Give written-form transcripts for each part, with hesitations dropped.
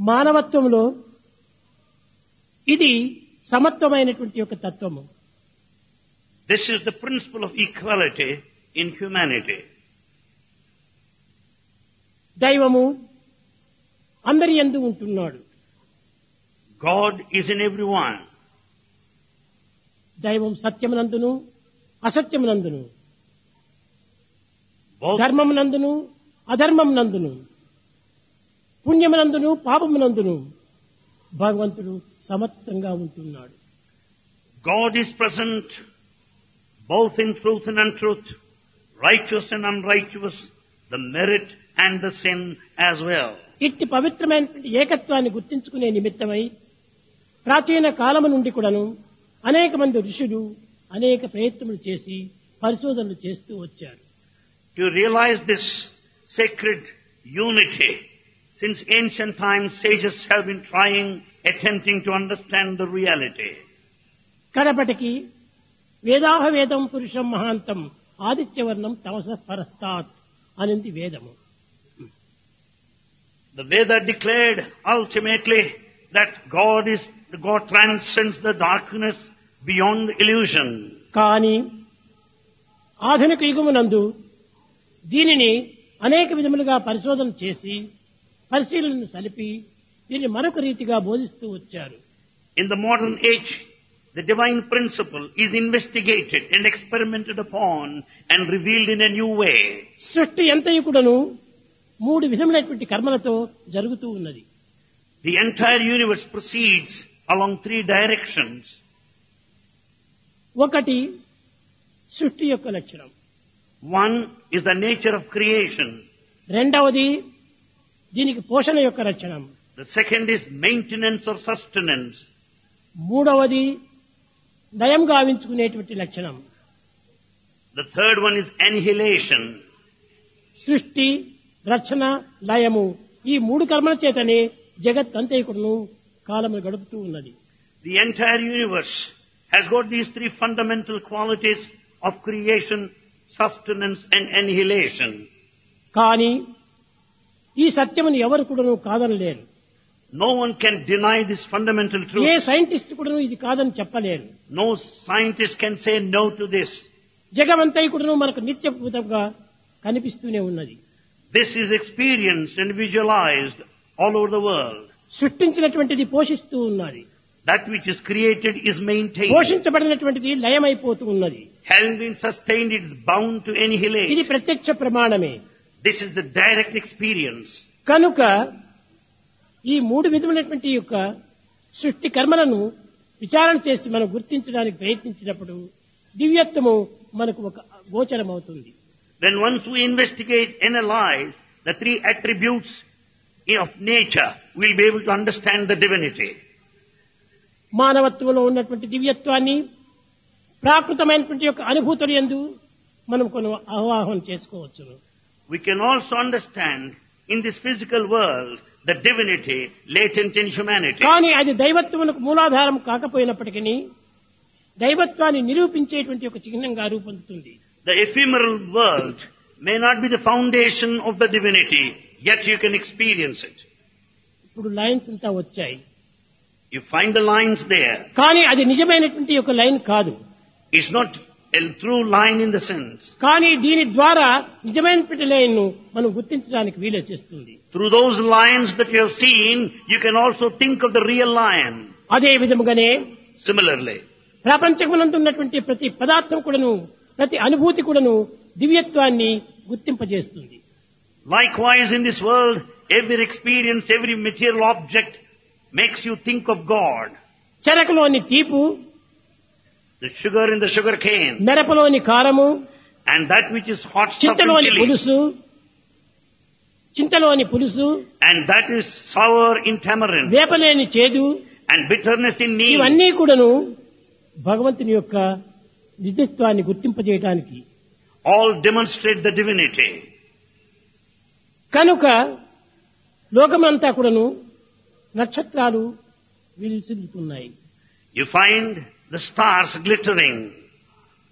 మానవత్వంలో ఇది సమత్వమైనటువంటి యొక్క తత్వము. This is the principle of equality in humanity. దైవము అందరి యందు ఉంటున్నాడు. God is in everyone. దైవం సత్యమునందును అసత్యమునందును, Both ధర్మమునందును అధర్మమునందును, పుణ్యమునందును పాపమునందును భగవంతుడు సమత్వంగా ఉంటున్నాడు. God is present both in truth and untruth, righteous and unrighteous, the merit and the sin as well. ఇట్టి పవిత్రమైనటువంటి ఏకత్వాన్ని గుర్తించుకునే నిమిత్తమై ప్రాచీన కాలము నుండి కూడాను అనేక మంది ఋషులు అనేక ప్రయత్నములు చేసి పరిశోధనలు చేస్తూ వచ్చారు. To realize this sacred unity, since ancient times sages have been trying, attempting to understand the reality. కడపటికి వేదాహ వేదం పురుషం మహాంతం ఆదిత్యవర్ణం తమస పరస్తాత్ అనింది వేదము. The Veda declared ultimately that God transcends the darkness beyond the illusion. కానీ ఆధునిక యుగమునందు దీనిని అనేక విధములుగా పరిశోధన చేసి పరిశీలనను సలిపి దీన్ని మరొక రీతిగా బోధిస్తూ వచ్చారు. In the modern age, the divine principle is investigated and experimented upon and revealed in a new way. సృష్టి ఎంతయు కూడాను మూడు విధములైనటువంటి కర్మలతో జరుగుతూ ఉన్నది. The entire universe proceeds along three directions. ఒకటి సృష్టి యొక్క లక్షణం, One is the nature of creation. రెండవది దీనికి పోషణ యొక్క లక్షణం, The second is maintenance or sustenance. మూడవది లయం గావించుకునేటువంటి లక్షణం. The third one is annihilation. సృష్టి, రక్షణ, లయము ఈ మూడు కర్మల చేతనే జగత్ అంతైకుడును కాలము గడుపుతూ ఉన్నది. The entire universe has got these three fundamental qualities of creation, sustenance and annihilation. కానీ ఈ సత్యమును ఎవరు కూడాను కాదనలేరు. No one can deny this fundamental A truth. Scientist కూడాను ఇది కాదని చెప్పలేరు. No scientist can say no to this. జగమంతైకుడును మనకు నిత్యభూతంగా కనిపిస్తూనే ఉన్నది. This is experienced and visualized all over the world. సృష్టించినటువంటిది పోషిస్తూ ఉన్నది, That which is created is maintained. పోషించబడినటువంటిది లయమైపోతూ ఉన్నది. Having been sustained, it is bound to ఇది annihilate. ప్రత్యక్ష ప్రమాణమే. This is the direct experience. కనుక ఈ మూడు విధములైనటువంటి యొక్క సృష్టి కర్మలను విచారణ చేసి మనం గుర్తించడానికి ప్రయత్నించినప్పుడు దివ్యత్వము మనకు ఒక గోచరం అవుతుంది. Then once we investigate, analyze the three attributes of nature, we will be able to understand the divinity. మానవత్వంలో ఉన్నటువంటి దివ్యత్వాన్ని ప్రాకృతమైనటువంటి యొక్క అనుభూతుల యందు మనం కొన్ని ఆవాహన చేసుకోవచ్చు. We can also understand in this physical world the divinity latent in humanity. కానీ అది దైవత్వమునకు మూలాధారం కాకపోయినప్పటికీ దైవత్వాన్ని నిరూపించేటువంటి ఒక చిహ్నంగా రూపొందుతుంది. The ephemeral world may not be the foundation of the divinity, yet you can experience it. ఇప్పుడు లైన్స్ అంతా వచ్చాయి, You find the lines there. కానీ అది నిజమైనటువంటి ఒక లైన్ కాదు. It's not a true line in the sense. కానీ దీని ద్వారా నిజమైనటువంటి లైన్ ను మనం గుర్తించడానికి వీలు చేస్తుంది. Through those lines that you have seen, you can also think of the real lion. అదే విధముగానే Similarly, ప్రపంచమునందు ఉన్నటువంటి ప్రతి పదార్థం కూడాను, ప్రతి అనుభూతి కూడాను దివ్యత్వాన్ని గుర్తింపజేస్తుంది. likewise in this world, every experience, every material object makes you think of God. చెరకులోని తీపు, The sugar in the sugar cane, మిరపలోని కారము, and that which is hot stuff in చింతలోని chili, పులుసు, చింతలోని పులుసు, and that is sour in tamarind, వేపలేని చేదు, and bitterness in neem. ఇవన్నీ కూడాను భగవంతుని యొక్క నిజత్వాన్ని గుర్తింపజేయడానికి. All demonstrate the divinity. కనుక లోకమంతా కూడాను నక్షత్రాలు విలిసిల్లుతున్నాయి. You find the stars glittering.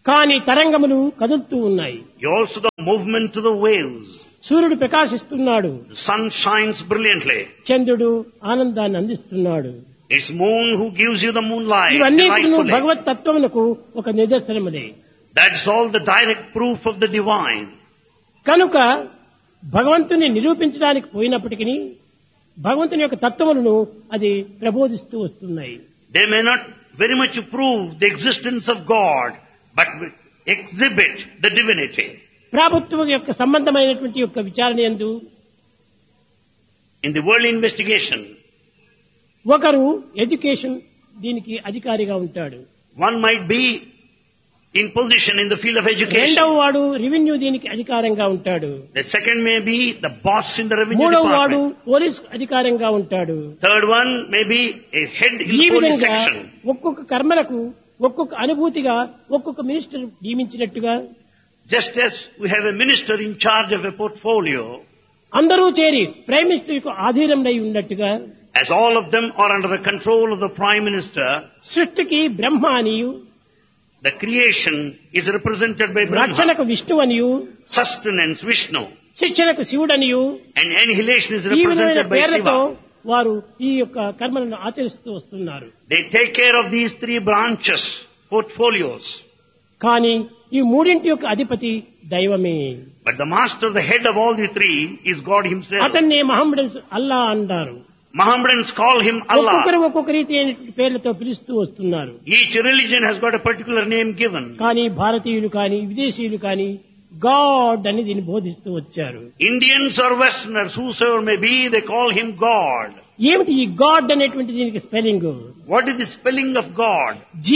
కానీ తరంగములు కదులుతూ ఉన్నాయి. You also the movement to the waves. సూర్యుడు ప్రకాశిస్తున్నాడు. The sun shines brilliantly. చంద్రుడు ఆనందాన్ని అందిస్తున్నాడు. It's moon who gives you the moonlight. ఇవన్నీ delightfully. భగవత్ తత్వమునకు ఒక నిదర్శనములే. That's all the direct proof of the divine. కనుక భగవంతుని నిరూపించడానికి పోయినప్పటికీ భగవంతుని యొక్క తత్వములను అది ప్రబోధిస్తూ వస్తున్నాయి. They may not very much prove the existence of God, but exhibit the divinity. ప్రభుత్వం యొక్క సంబంధమైనటువంటి యొక్క విచారణ యందు In the world investigation, ఒకరు ఎడ్యుకేషన్ దీనికి అధికారిగా ఉంటాడు. one might be in position in the field of education. రెండవ వాడు రెవెన్యూ దీనికి అధికారంగా ఉంటాడు. The second may be the boss in the revenue మూడవ వాడు department. పోలీస్ అధికారంగా ఉంటాడు. Third one may be a head in ఈ the police విధంగా section. ఒక్కొక్క కర్మలకు ఒక్కొక్క అనుభూతిగా ఒక్కొక్క minister నియమించినట్టుగా Just as we have a minister in charge of a portfolio, అందరూ చేరి ప్రైమ్ మినిస్టర్ కు ఆధీనంలో ఉన్నట్టుగా as all of them are under the control of the prime minister, సృష్టికి బ్రహ్మ అనియు, the creation is represented by Brahma, రక్షణకు విష్ణు అనియు, sustenance Vishnu, శిక్షణకు శివుడనియు, and annihilation is ఈ విధమైన represented by పేర్లతో Shiva. వారు ఈ యొక్క కర్మలను ఆచరిస్తూ వస్తున్నారు. They take care of these three branches, portfolios. కానీ ఈ మూడింటి యొక్క అధిపతి దైవమే. But the master, the head of all the three, is God himself. అతన్నే మహమ్మద్ అల్లా అంటారు. Mohammedans call him ఒక్కొక్కరు Allah. ఒక్కొక్క రీతి అయినటువంటి పేర్లతో పిలుస్తూ వస్తున్నారు. Each religion has got a particular name given. కానీ భారతీయులు కానీ విదేశీయులు కానీ గాడ్ అని దీన్ని బోధిస్తూ వచ్చారు. Indians or Westerners, whosoever may be, they call him God. ఏమిటి ఈ గాడ్ అనేటువంటి దీనికి spelling? What is the spelling of God?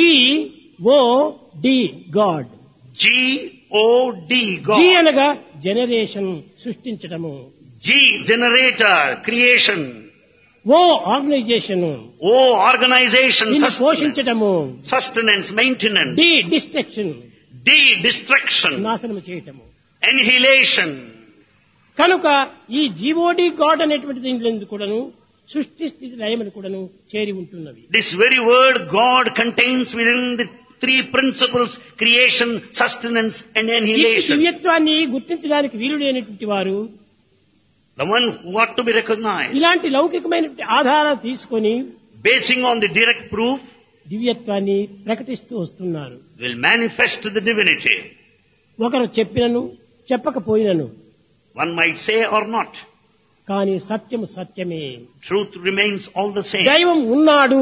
GOD God. G-O-D, G God. అనగా జనరేషన్ సృష్టించడము, G, generator, creation. ఓ ఆర్గనైజేషన్ O, organization, దీన్ని sustenance. పోషించడము, Sustenance, maintenance. D destruction D, destruction. నాశనం చేయటము. Annihilation. కనుక ఈ జీవోడి గాడ్ అనేటువంటి దీనిలో కూడాను సృష్టి స్థితి లయములు కూడాను చేరి ఉంటున్నవి. This very word God contains within the three principles: creation, sustenance, and ఈ annihilation. దివ్యత్వాన్ని గుర్తించడానికి వీలుడైనటువంటి వారు The one who ought to be recognized, ఇలాంటి లౌకికమైనటువంటి ఆధారాలు తీసుకొని basing on the direct proof, దివ్యత్వాన్ని ప్రకటిస్తూ వస్తున్నారు. will manifest the divinity. ఒకరు చెప్పినను చెప్పకపోయినను One might say or not. కానీ సత్యము సత్యమే. Truth remains all the same. దైవం ఉన్నాడు.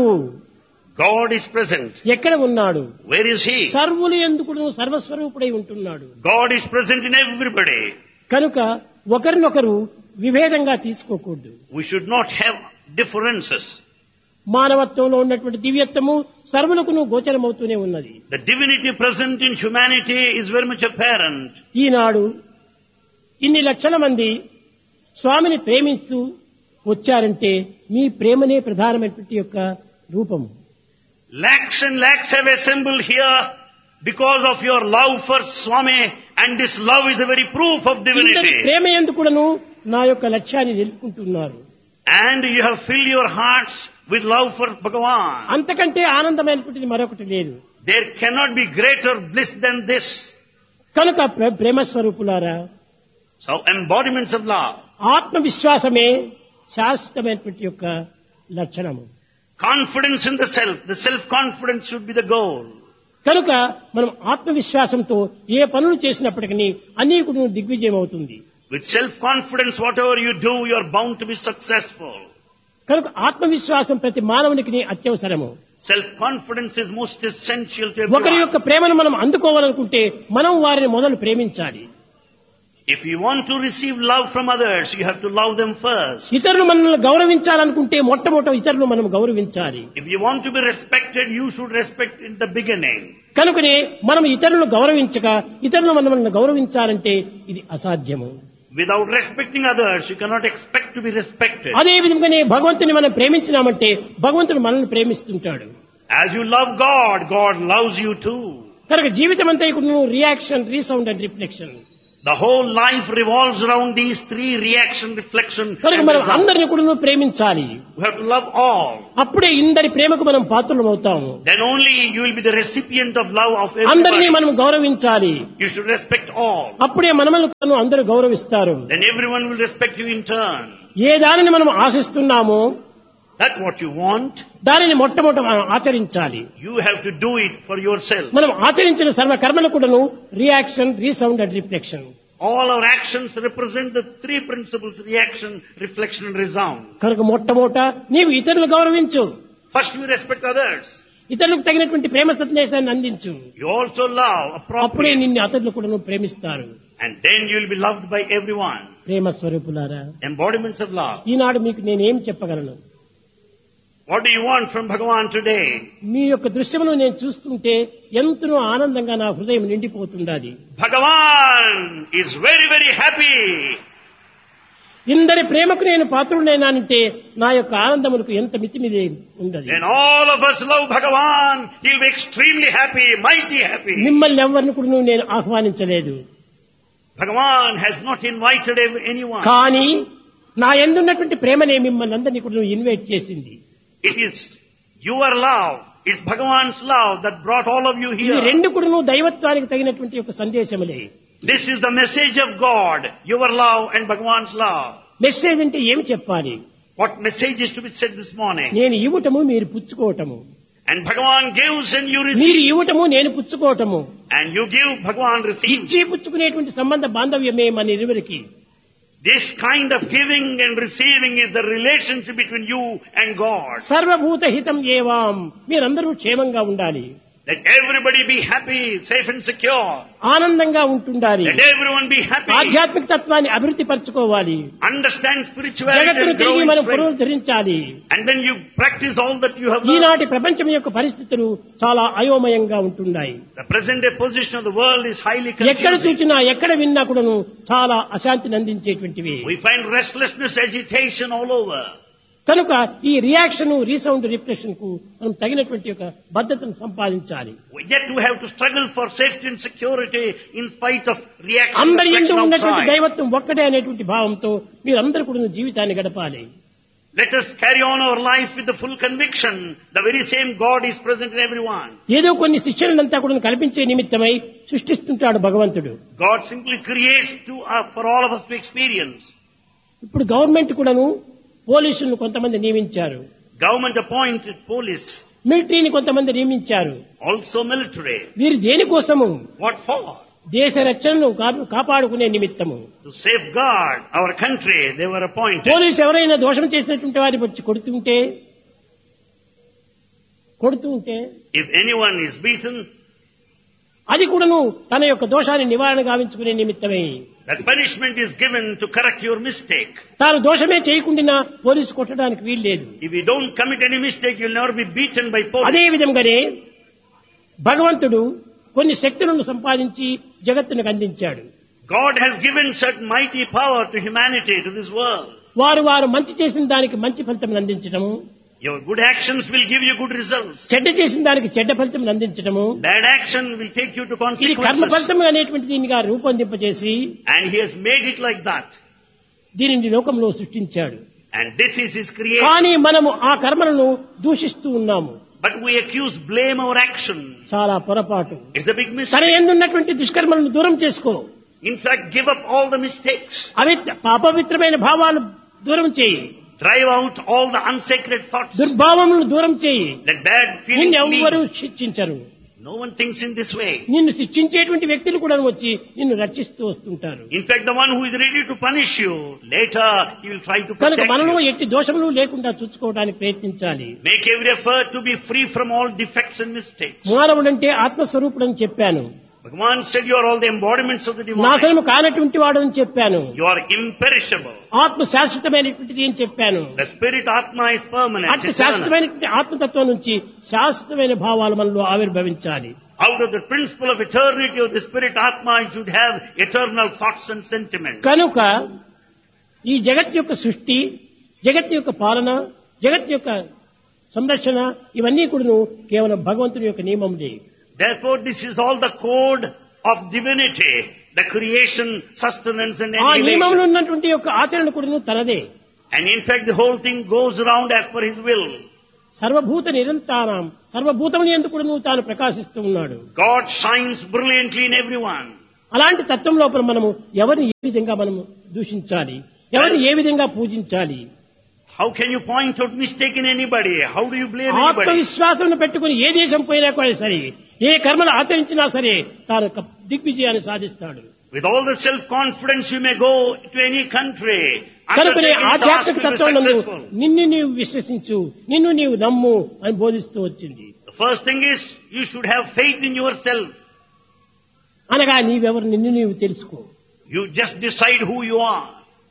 God is present. ఎక్కడ ఉన్నాడు? Where is He? సర్వులు ఎందుకు సర్వస్వరూపుడై ఉంటున్నాడు. God is present in everybody. కనుక ఒకరినొకరు విభేదంగా తీసుకోకూడదు. We should not have differences. మానవత్వంలో ఉన్నటువంటి దివ్యత్వము సర్వులకును గోచరమవుతూనే ఉన్నది. The divinity present in humanity is very much apparent. ఈనాడు ఇన్ని లక్షల మంది స్వామిని ప్రేమిస్తూ వచ్చారంటే మీ ప్రేమనే ప్రధానమైనటువంటి యొక్క రూపము. Lakhs and lakhs have assembled here because of your love for Swami, and this love is the very proof of ఇంతటి divinity. ప్రేమ ఎందుకును నా యొక్క లక్ష్యాన్ని నిలుపుకుంటున్నారు. And you have filled your hearts with love for Bhagavan. అంతకంటే ఆనందమైనటువంటిది మరొకటి లేదు. There cannot be greater bliss than this. కనుక ప్రేమ స్వరూపులారా, So embodiments of love, ఆత్మవిశ్వాసమే శాశ్వతమైనటువంటి యొక్క లక్షణము. confidence in the self-confidence should be the goal. కనుక మనం ఆత్మవిశ్వాసంతో ఏ పనులు చేసినప్పటికీ అన్నీ కూడా దిగ్విజయం అవుతుంది. With self-confidence, whatever you do, you are bound to be successful. కనుక ఆత్మవిశ్వాసం ప్రతి మానవునికి అత్యవసరము. Self-confidence is most essential to ఒకరి everyone. యొక్క ప్రేమను మనం అందుకోవాలనుకుంటే మనం వారిని మొదలు ప్రేమించాలి. If you want to receive love from others, you have to love them first. ఇతరులు మనల్ని గౌరవించాలనుకుంటే మొట్టమొదట ఇతరులు మనం గౌరవించాలి. If you want to be respected, you should respect in the beginning. కనుకనే మనం ఇతరులను గౌరవించక ఇతరులు మనల్ని గౌరవించాలంటే ఇది అసాధ్యము. Without respecting others, you cannot expect to be respected. అదే విధంగానే భగవంతుని మనం ప్రేమించినామంటే భగవంతుడు మనల్ని ప్రేమిస్తుంటాడు. As you love God, God loves you too. కనుక జీవితం అంతా ఇక్కడ reaction, resound and reflection. The whole life revolves around these three: reaction, reflection, కనుక and మనం result. అందరిని కూడా ప్రేమించాలి. We have to love all. అప్పుడే ఇందరి ప్రేమకు మనం పాత్రలం అవుతాము. Then only you will be the recipient of love of అందరినీ everybody. మనం గౌరవించాలి. You should respect all. అప్పుడే మనల్ని అందరూ గౌరవిస్తారు. Then everyone will respect you in turn. ఏ దానిని మనం ఆశిస్తున్నామో That's what you want. దానిని మొట్టమొదట మనం ఆచరించాలి. You have to do it for yourself. మనం ఆచరించిన సర్వ కర్మలు కూడాను reaction, resound and reflection. All our actions represent the three principles: reaction, reflection, and resound. కనుక మొట్టమొదట నీవు ఇతరులు గౌరవించు. First you respect others. ఇతరులకు తగినటువంటి ప్రేమ సందేశాన్ని అందించు. You also love అప్పుడే appropriately. నిన్ను అతరులు కూడా ప్రేమిస్తారు. And then you will be loved by everyone. ప్రేమ స్వరూపులారా, Embodiments of love. ఈనాడు మీకు నేనేం చెప్పగలను? What do you want from Bhagavan today? మీ యొక్క దృశ్యమును నేను చూస్తుంటే ఎంతనో ఆనందంగా నా హృదయం నిండిపోతుండాది. Bhagavan is very, very happy. ఇందరి ప్రేమకు నేను పాత్రుడైనానంటే నా యొక్క ఆనందములకు ఎంత మితిమిది ఉండదు. When all of us love Bhagavan, he will be extremely happy, mighty happy. మిమ్మల్ని ఎవరిని కూడా నేను ఆహ్వానించలేదు. Bhagavan has not invited anyone. కానీ నా యందున్నటువంటి ప్రేమనే మిమ్మల్ని అందరినీ కూడా ఇన్వైట్ చేసింది. It is your love, it's Bhagavan's love that brought all of you ఈ here. రెండు కూడా దైవత్వానికి తగినటువంటి ఒక సందేశములే. This is the message of God, your love and Bhagavan's love. Message అంటే ఏమి చెప్పాలి? What message is to be said this morning? నేను ఇవ్వటము, మీరు పుచ్చుకోవటము. And Bhagavan gives and you మీరు receive. ఇవ్వటము, నేను పుచ్చుకోవటము. And you give, Bhagavan receives. ఇచ్చి పుచ్చుకునేటువంటి సంబంధ బాంధవ్యమే మన ఇరువురికి. This kind of giving and receiving is the relationship between you and God. సర్వభూత హితం ఏవాం, మీరందరూ క్షేమంగా ఉండాలి. Let everybody be happy, safe and secure. ఆనందంగా ఉంటుండాలి. Let everyone be happy. ఆధ్యాత్మిక తత్వాన్ని అభివృద్ధి పరచుకోవాలి. Understand spirituality జగత్తును and grow తిరిగి in మనం strength. పునరుద్ధరించాలి. And then you practice all that you have learned. ఈనాటి ప్రపంచం యొక్క పరిస్థితులు చాలా అయోమయంగా ఉంటున్నాయి. The present day position of the world is highly ఎక్కడ confusing. చూసినా, ఎక్కడ విన్నా కూడాను చాలా అశాంతిని అందించేటువంటివి. We find restlessness, agitation all over. కనుక ఈ రియాక్షన్, రీసౌండ్, రిఫ్లెక్షన్ కు మనం తగినటువంటి ఒక భద్రతను సంపాదించాలి. Yet we have to struggle for safety and security in spite of reaction and అందరి యందు reflection ఉన్నటువంటి outside. దైవత్వం ఒక్కటే అనేటువంటి భావంతో మీరందరూ కూడా జీవితాన్ని గడపాలి. Let us carry on our life with the full conviction the very same God is present in everyone. ఏదో కొన్ని శిక్షణలంతా కూడా కల్పించే నిమిత్తమై సృష్టిస్తుంటాడు భగవంతుడు. God simply creates for all of us to experience. ఇప్పుడు గవర్నమెంట్ కూడాను పోలీసులను కొంతమంది నియమించారు. Government appointed police, మిలిటరీని కొంతమంది నియమించారు. also military. వీరు దేనికోసము? What for? దేశ రక్షణను కాపాడుకునే నిమిత్తము. To safeguard our country, they were appointed. Police ఎవరైనా దోషం చేసినటువంటి వారిని వచ్చి కొడుతూ ఉంటే If anyone is beaten, అది కూడాను తన యొక్క దోషాన్ని నివారణ గావించుకునే నిమిత్తమే. that punishment is given to correct your mistake. తాను దోషమే చేయకుండా పోలీసు కొట్టడానికి వీల్లేదు. If you don't commit any mistake, you'll never be beaten by police. అదే విధంగానే భగవంతుడు కొన్ని శక్తులను సంపాదించి జగత్తునికి అందించాడు. God has given certain mighty power to humanity, to this world. వారు మంచి చేసిన దానికి మంచి ఫలితం అందించడము, Your good actions will give you good results. చెడ్డ చేసిన దానికి చెడ్డ ఫలితం అందించడము, Bad action will take you to ఇది కర్మ consequences. ఫలితం అనేటువంటి దీనిగా రూపొందింపజేసి And He has made it like that. దీనిని లోకంలో సృష్టించాడు. And this is His creation. కానీ మనము ఆ కర్మలను దూషిస్తూ ఉన్నాము. But we accuse, blame our action. చాలా పొరపాటు. It's a big తన mistake. యందున్నటువంటి దుష్కర్మలను దూరం చేసుకో. In fact, give up all the mistakes. అపవిత్రమైన భావాలు దూరం చేయి. Drive out all the unsacred thoughts. దుర్భావములను దూరం చేయి. Let bad నిన్ను feelings ఎవ్వరూ leave. శిక్షించరు. No one thinks in this way. నిన్ను శిక్షించేటువంటి వ్యక్తులు కూడా వచ్చి నిన్ను రక్షిస్తూ వస్తుంటారు. In fact, the one who is ready to punish you, later he will try to కనుక protect మనలో you. ఎట్టి దోషములు లేకుండా చూసుకోవడానికి ప్రయత్నించాలి. Make every effort to be free from all defects and mistakes. మానవుడంటే ఆత్మస్వరూపుడు అని చెప్పాను. Bhagavan said you are all the embodiments of the divine. నాశనము కానటువంటి వాడు అని చెప్పాను. You are imperishable. ఆత్మ శాశ్వతమైనటువంటిది అని చెప్పాను. The spirit Atma is permanent. అట్టి eternal. శాశ్వతమైనటువంటి ఆత్మతత్వం నుంచి శాశ్వతమైన భావాలు మనలో ఆవిర్భవించాలి. Out of the principle of eternity of the spirit Atma, you should have eternal thoughts and sentiments. కనుక ఈ జగత్ యొక్క సృష్టి, జగత్ యొక్క పాలన, జగత్ యొక్క సంరక్షణ ఇవన్నీ కూడా కేవలం భగవంతుని యొక్క నియమములే. Therefore, this is all the code of divinity. the creation, sustenance and ఆ నియమంలో annihilation. ఉన్నటువంటి యొక్క ఆచరణ కూడా తనదే. And in fact the whole thing goes around as per his will. సర్వభూత నిరంతరం సర్వభూతముని ఎందుకు కూడా తాను ప్రకాశిస్తూ ఉన్నాడు. God shines brilliantly in everyone. అలాంటి తత్వం లోపల మనము ఎవరిని ఏ విధంగా మనము దూషించాలి, ఎవరిని ఏ విధంగా పూజించాలి, How can you point out mistake in anybody? How do you blame anybody? ఆత్మవిశ్వాసం పెట్టుకుని ఏ దేశం పోయినా కూడా సరే, ఏ కర్మలు ఆచరించినా సరే తాను దిగ్విజయాన్ని సాధిస్తాడు. With all the self-confidence you may go to any country. కనుకనే Undertaking task ఆధ్యాత్మిక will be తత్వం successful. నిన్ను నీవు విశ్వసించు, నిన్ను నీవు నమ్ము అని బోధిస్తూ వచ్చింది. The first thing is you should have faith in yourself. అనగా నీవెవరు నిన్ను నీవు తెలుసుకో. You just decide who you are.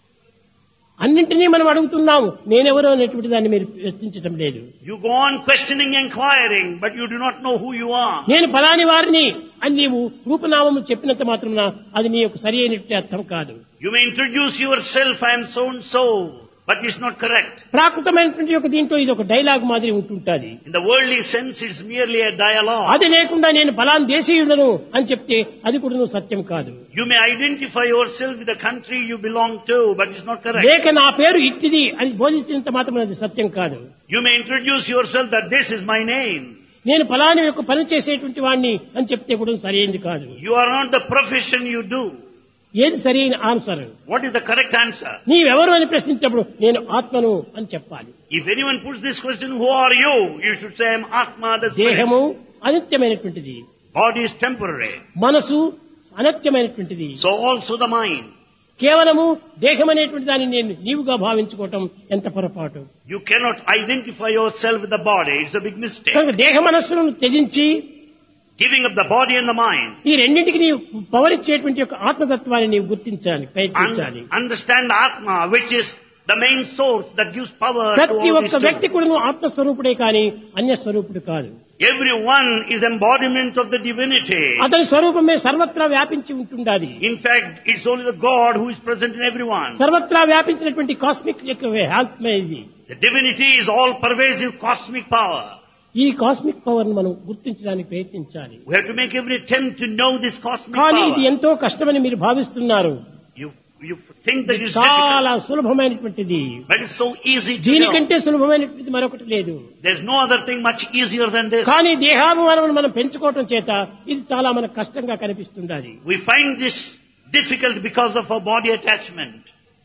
అన్నింటినీ మనం అడుగుతున్నాము, నేనెవరో అనేటువంటి దాన్ని మీరు ప్రశ్నించడం లేదు. You go on questioning, inquiring, but you do not know who you are. నేను ఫలాని వారిని అని నీవు రూపనామము చెప్పినంత మాత్రమున అది నీ యొక్క సరి అయినటువంటి అర్థం కాదు. You may introduce yourself, I am so and so, but it's not correct. ప్రాకృతమైనటువంటి యొక్క దీంట్లో ఇది ఒక డైలాగ్ మాదిరి ఉంటుంటుంది. In the worldly sense, it's merely a dialogue. అది లేకుండా నేను ఫలాని దేశీయుడను అని చెప్తే అది కూడా సత్యం కాదు. You may identify yourself with the country you belong to, but it's not correct. లేక నా పేరు ఇట్టిది అని బోధించినంత మాత్రం అది సత్యం కాదు. You may introduce yourself that this is my name. నేను ఫలాని యొక్క పని చేసేటువంటి వాడిని అని చెప్తే కూడా సరైనది కాదు. You are not the profession you do. ఏది సరైన answer? What is the correct answer? నీవెవరు అని ప్రశ్నించినప్పుడు నేను ఆత్మను అని చెప్పాలి. If anyone puts this question, who are you? You should say, I am Atma, the Spirit. దేహము అనిత్యమైనటువంటిది, Body is temporary. మనసు అనిత్యమైనటువంటిది. So also the mind. కేవలము దేహం అనేటువంటి దాన్ని నేను నీవుగా భావించుకోవటం ఎంత పొరపాటు. You cannot identify yourself with the body. It's a big mistake. కనుక దేహ మనస్సులను త్యజించి Giving up the body and the mind. ఈ రెండింటికి నీవు పవర్ ఇచ్చేటువంటి యొక్క ఆత్మతత్వాన్ని నీవు గుర్తించాలి, ప్రయత్నించాలి. Understand Atma, which is the main source that gives power to ప్రతి all ఒక్క these వ్యక్తి things. కూడా ఆత్మస్వరూపుడే కానీ అన్య స్వరూపుడు కాదు. Everyone is embodiment of the divinity. అతని స్వరూపమే సర్వత్రా వ్యాపించి ఉంటుండాలి. In fact, it's only the God who is present in everyone. సర్వత్రా వ్యాపించినటువంటి కాస్మిక్ యొక్క ఆత్మే ఇది. The divinity is all pervasive cosmic power. ఈ కాస్మిక్ పవర్ ను మనం గుర్తించడానికి ప్రయత్నించాలి. We have to make every attempt to know this cosmic కానీ ఇది power. ఎంతో కష్టమని మీరు భావిస్తున్నారు. You think that it's చాలా difficult, సులభమైనటువంటిది. but it's so easy to know. దీనికంటే సులభమైనటువంటిది మరొకటి లేదు. There's no other thing much easier than this. కానీ దేహాభిమానం మనం పెంచుకోవటం చేత ఇది చాలా మనకు కష్టంగా కనిపిస్తుంది. We find this difficult because of our body attachment.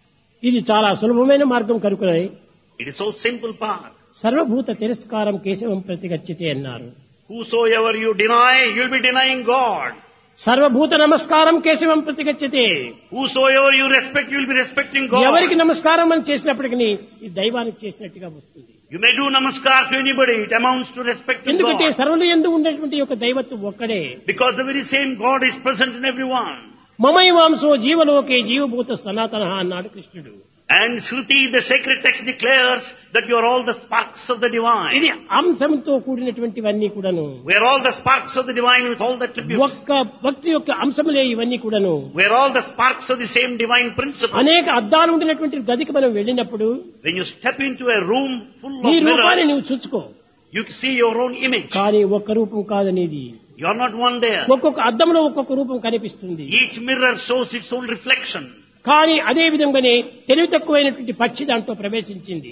ఇది చాలా సులభమైన మార్గం కనుకనే It is so simple path. సర్వభూత తిరస్కారం కేశవం ప్రతిగచ్చతే అన్నారు. Whosoever you deny, you'll be denying God. సర్వభూత నమస్కారం కేశవం ప్రతిగచ్చతే. Whosoever you respect, you'll be respecting God. ఎవరికి నమస్కారం అని చేసినప్పటికీ ఇది దైవానికి చేసినట్టుగా వస్తుంది. You may do namaskar to anybody, it amounts to respecting ఎందుకంటే God. సర్వులు యందు ఉండేటువంటి యొక్క దైవత్వం ఒక్కడే. Because the very same God is present in everyone. మమైవాంసో జీవలోకే జీవభూత సనాతన అన్నాడు కృష్ణుడు. And Shruti, the sacred text, declares that you are all the sparks of the divine. ఇది అంశంతో కూడినటువంటివన్నీ కూడాను. We are all the sparks of the divine with all the attributes. ఒక్క భక్తి యొక్క అంశములే ఇవన్నీ కూడాను. We are all the sparks of the same divine principle. అనేక అద్దాలు ఉండినటువంటి గదికి మనం వెళ్ళినప్పుడు When you step into a room full నీ of రూపాన్ని mirrors, నువ్వు చూసుకో. you see your own image. కానీ ఒక్క రూపం కాదనేది. You are not one there. ఒక్కొక్క అద్దంలో ఒక్కొక్క రూపం కనిపిస్తుంది. Each mirror shows its own reflection. కానీ అదే విధంగానే తెలివి తక్కువైనటువంటి పక్షి దాంట్లో ప్రవేశించింది.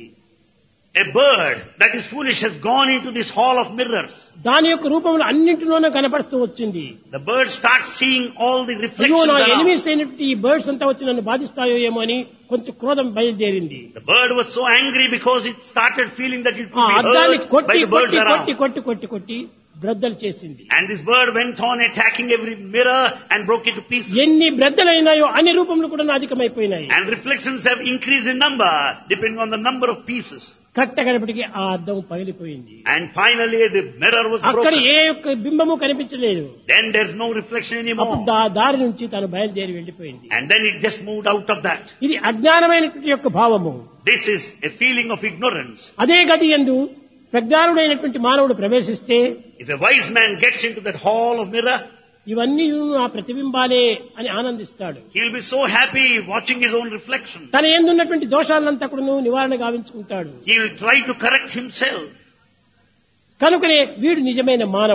A bird that is foolish has gone into this hall of mirrors. దాని యొక్క రూపంలో అన్నింటిలోనూ కనపడుతూ వచ్చింది. The bird starts seeing all the అయ్యో reflections నా around. ఎనిమిస్ అయినటువంటి ఈ బర్డ్స్ అంతా వచ్చి నన్ను బాధిస్తాయో ఏమో అని కొంచెం క్రోధం బయలుదేరింది. The bird was so angry because it started feeling that it ఆ could be అద్దాన్ని hurt by కొట్టి the birds కొట్టి around. కొట్టి కొట్టి కొట్టి కొట్టి బ్రద్దలు చేసింది. And this bird went on attacking every mirror and broke it to pieces. ఎన్ని బ్రద్దలైనాయో అన్ని రూపంలో కూడా అధికమైపోయినాయి. And reflections have increased in number depending on the number of pieces. కట్టగడపటికి ఆ అద్దం పగిలిపోయింది. And finally the mirror was అక్కడ broken. ఏ ఒక్క బింబము కనిపించలేదు. Then there's no reflection అప్పుడు anymore. దారి నుంచి తను బయలుదేరి వెళ్లిపోయింది. And then it just moved out of that. ఇది అజ్ఞానమైనటువంటి యొక్క భావము. This is a feeling of ignorance. అదే గది యందు ప్రజ్ఞానుడైనటువంటి మానవుడు ప్రవేశిస్తే If a wise man gets into that hall of mirror, ఇవన్నీ ఆ ప్రతిబింబాలే అని ఆనందిస్తాడు. he'll be so happy watching his own reflection. తన ఎందున్నటువంటి దోషాలంతా కూడా నివారణ గావించుకుంటాడు. He will try to correct himself. కనుకనే వీడు నిజమైన మానవుడు.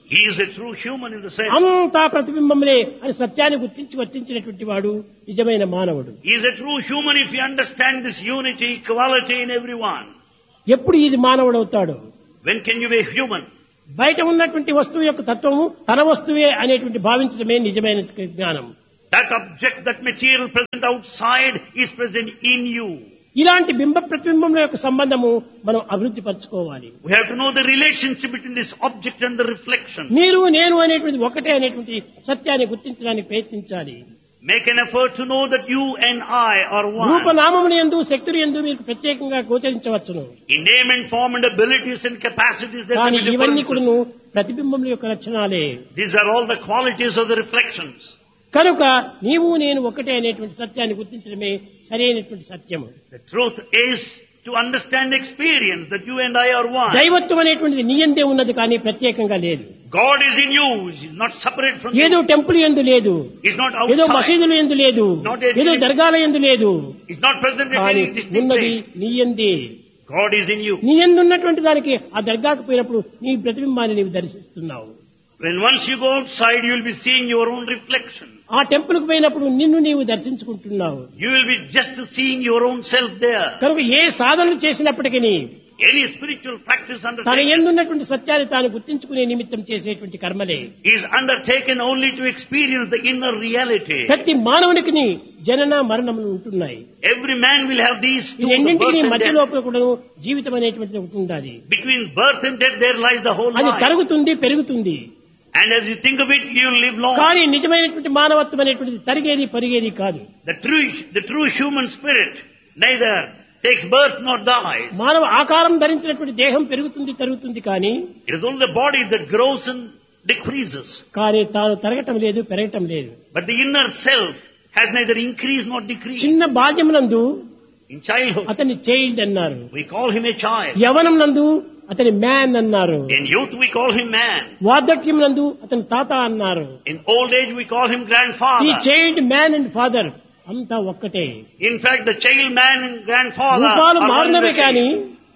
He is a true human in the sense. అంతా ప్రతిబింబములే అని సత్యాన్ని గుర్తించి వర్తించినటువంటి వాడు నిజమైన మానవుడు. He is a true human if you understand this unity, equality in everyone. ఎప్పుడు ఇది మానవుడు అవుతాడు? When can you be human? బయట ఉన్నటువంటి వస్తువు యొక్క తత్వము తన వస్తువే అనేటువంటి భావించడమే నిజమైన జ్ఞానం. That object, that material present outside is present in you. ఇలాంటి బింబ ప్రతిబింబముల యొక్క సంబంధము మనం అభివృద్ధి పరచుకోవాలి. We have to know the relationship between this object and the reflection. మీరు నేను అనేటువంటి ఒకటే అనేటువంటి సత్యాన్ని గుర్తించడానికి ప్రయత్నించాలి. Make an effort to know that you and I are one. రూపనామముల యందు శక్తులు యందు మీకు ప్రత్యేకంగా గోచరించవచ్చును. In name and form and abilities and capacities there కానీ may be ఇవన్నీ differences. కూడాను ప్రతిబింబముల యొక్క లక్షణాలే. These are all the qualities of the reflections. కనుక నీవు నేను ఒకటే అనేటువంటి సత్యాన్ని గుర్తించడమే సరైనటువంటి సత్యము. The truth is to understand experience that you and I are one. దైవత్వం అనేటువంటిది నీ యందే ఉన్నది కానీ ప్రత్యేకంగా లేదు. God is in you. He is not separate from you. ఏదో టెంపుల్ యందు లేదు, He is not ఏదో outside. మసీదుల యందు లేదు, ఏదో దర్గాల యందు లేదు, He is not present at కానీ any distinct ఉన్నది place. నీ యందే. God is in you. నీ యందు ఉన్నటువంటి దానికి ఆ దర్గాకు పోయినప్పుడు నీ ప్రతిబింబాన్ని నీవు దర్శిస్తున్నావు. When once you go outside, you will be seeing your own reflection. ఆ టెంపుల్కు పోయినప్పుడు నిన్ను నీవు దర్శించుకుంటున్నావు. You will be just seeing your own self there. కనుక ఏ సాధనలు చేసినప్పటికీ Any spiritual practice తన undertaken ఎందున్నటువంటి సత్యాన్ని తాను గుర్తించుకునే నిమిత్తం చేసేటువంటి కర్మలే. is undertaken only to experience the inner reality. ప్రతి మానవునికి జనన మరణములు ఉంటున్నాయి. Every man will have these ఈ two, the రెండింటికి birth and మధ్య death. లోపల కూడా జీవితం అనేటువంటిది ఒకటి ఉండాలి. Between birth and death there lies the whole అది life. తరుగుతుంది పెరుగుతుంది. And as you think of it, you will live long. కానీ నిజమైనటువంటి మానవత్వం అనేటువంటిది తరిగేది పరిగేది కాదు. The true human spirit neither takes birth nor dies. మానవ ఆకారం ధరించినటువంటి దేహం పెరుగుతుంది తరుగుతుంది కానీ It is only the body that grows and decreases. కానీ తాను తరగటం లేదు పెరగటం లేదు. But the inner self has neither increased nor decreased. చిన్న బాల్యమునందు In childhood, అతని చైల్డ్ అన్నారు, we call him a child. యవనం నందు అతని మ్యాన్ అన్నారు, In youth, we call him man. వార్ధక్యం నందు అతని తాత అన్నారు. In old age, we call him ఈ grandfather. Child man and father అంతా ఒక్కటే. In fact, the child man and grandfather రూపాలు are one and మారినవే the కానీ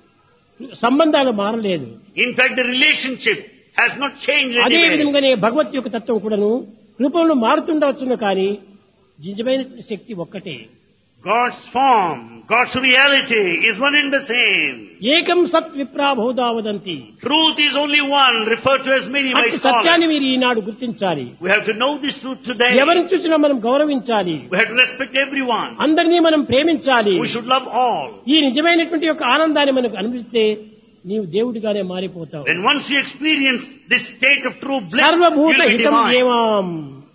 same. సంబంధాలు మారలేదు. In fact, the relationship has not changed అదే anyway. విధంగానే భగవత్ యొక్క తత్వం కూడాను రూపంలో మారుతుండవచ్చును కానీ నిజమైన శక్తి ఒక్కటే. God's form, God's reality is one and the same. ఏకం సత్ విప్రాబోధా వదంతి. Truth is only one, referred to as many by అట్టి సత్యాన్ని scholars. మీరు ఈనాడు గుర్తించాలి. We have to know this truth today. ఎవరిని చూసినా మనం గౌరవించాలి. We have to respect everyone. అందరినీ మనం ప్రేమించాలి. We should love all. ఈ నిజమైనటువంటి యొక్క ఆనందాన్ని మనకు అనుభవిస్తే నీవు దేవుడిగానే మారిపోతావు. When once you experience this state of true bliss, you సర్వభూత will be హితం divine. ఏవాం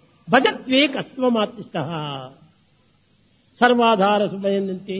భజత్వే కత్వమాత్రిస్తః సర్వాధార సుమయంతే.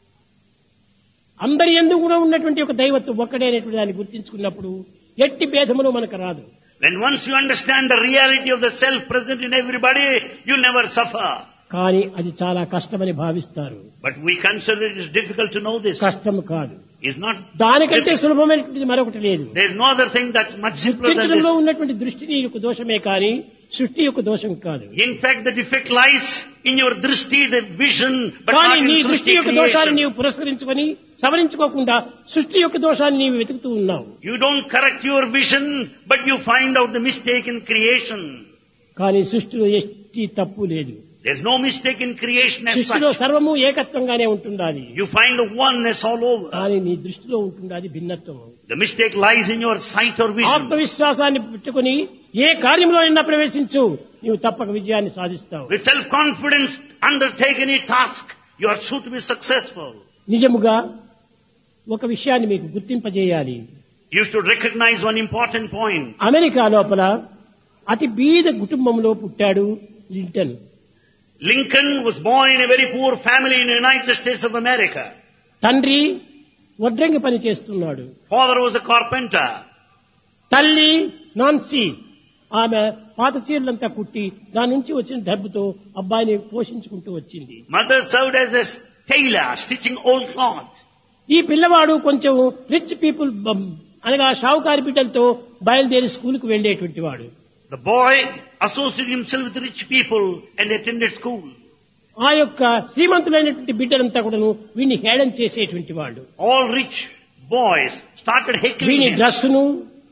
అందరి యందు కూడా ఉన్నటువంటి ఒక దైవత్వం ఒక్కడే అనేటువంటి దాన్ని గుర్తించుకున్నప్పుడు ఎట్టి భేదములు మనకు రాదు. When once you understand the reality of the self present in everybody, you never suffer. కానీ అది చాలా కష్టమని భావిస్తారు. But we consider it is difficult to know this. కష్టం కాదు, It's not. దానికంటే సులభమైనటువంటిది మరొకటి లేదు. There is no other thing that's much simpler than గుర్తించడంలో this. ఉన్నటువంటి దృష్టి యొక్క దోషమే కానీ సృష్టి యొక్క దోషం కాదు. In fact, the defect lies in your drishti, the vision, but కానీ not నీ in దృష్టి Srishti యొక్క దోషాన్ని creation. నీవు పురస్కరించుకొని సవరించుకోకుండా సృష్టి యొక్క దోషాన్ని నీవు వెతుకుతూ ఉన్నావు. You don't correct your vision, but you find out the mistake in creation. కానీ సృష్టిలో ఎట్టి తప్పు లేదు. There's no mistake in creation as సృష్టిలో such. సర్వము ఏకత్వంగానే ఉంటుండాలి. You find oneness all over. కానీ నీ దృష్టిలో ఉంటుండాలి భిన్నత్వం. The mistake lies in your sight or vision. ఆత్మవిశ్వాసాన్ని పెట్టుకుని ఏ కార్యంలో అయినా ప్రవేశించు, నీవు తప్పక విజయాన్ని సాధిస్తావు. With self-confidence, undertake any task, you are sure to be successful. నిజముగా ఒక విషయాన్ని మీకు గుర్తింపజేయాలి. You should recognize one important point. America లోపల అతి బీద కుటుంబంలో పుట్టాడు Lincoln. Lincoln was born in a very poor family in the United States of America. తండ్రి వడ్రంగి పని చేస్తున్నాడు. Father was a carpenter. తల్లి నాన్సీ ఆమె పాత చీరలంతా కుట్టి దాని నుంచి వచ్చిన డబ్బుతో అబ్బాయిని పోషించుకుంటూ వచ్చింది. Mother served as a tailor, stitching old cloth. ఈ పిల్లవాడు కొంచెం రిచ్ పీపుల్ అనగా షావుకారి బిడ్డలతో బయలుదేరి స్కూల్కి వెళ్లేటువంటి వాడు. The boy associated himself with rich people and attended school. ఆ యొక్క శ్రీమంతులైనటువంటి బిడ్డలంతా కూడాను వీడిని హేళన చేసేటువంటి వాళ్ళు. All rich boys started heckling వీని him. డ్రెస్సును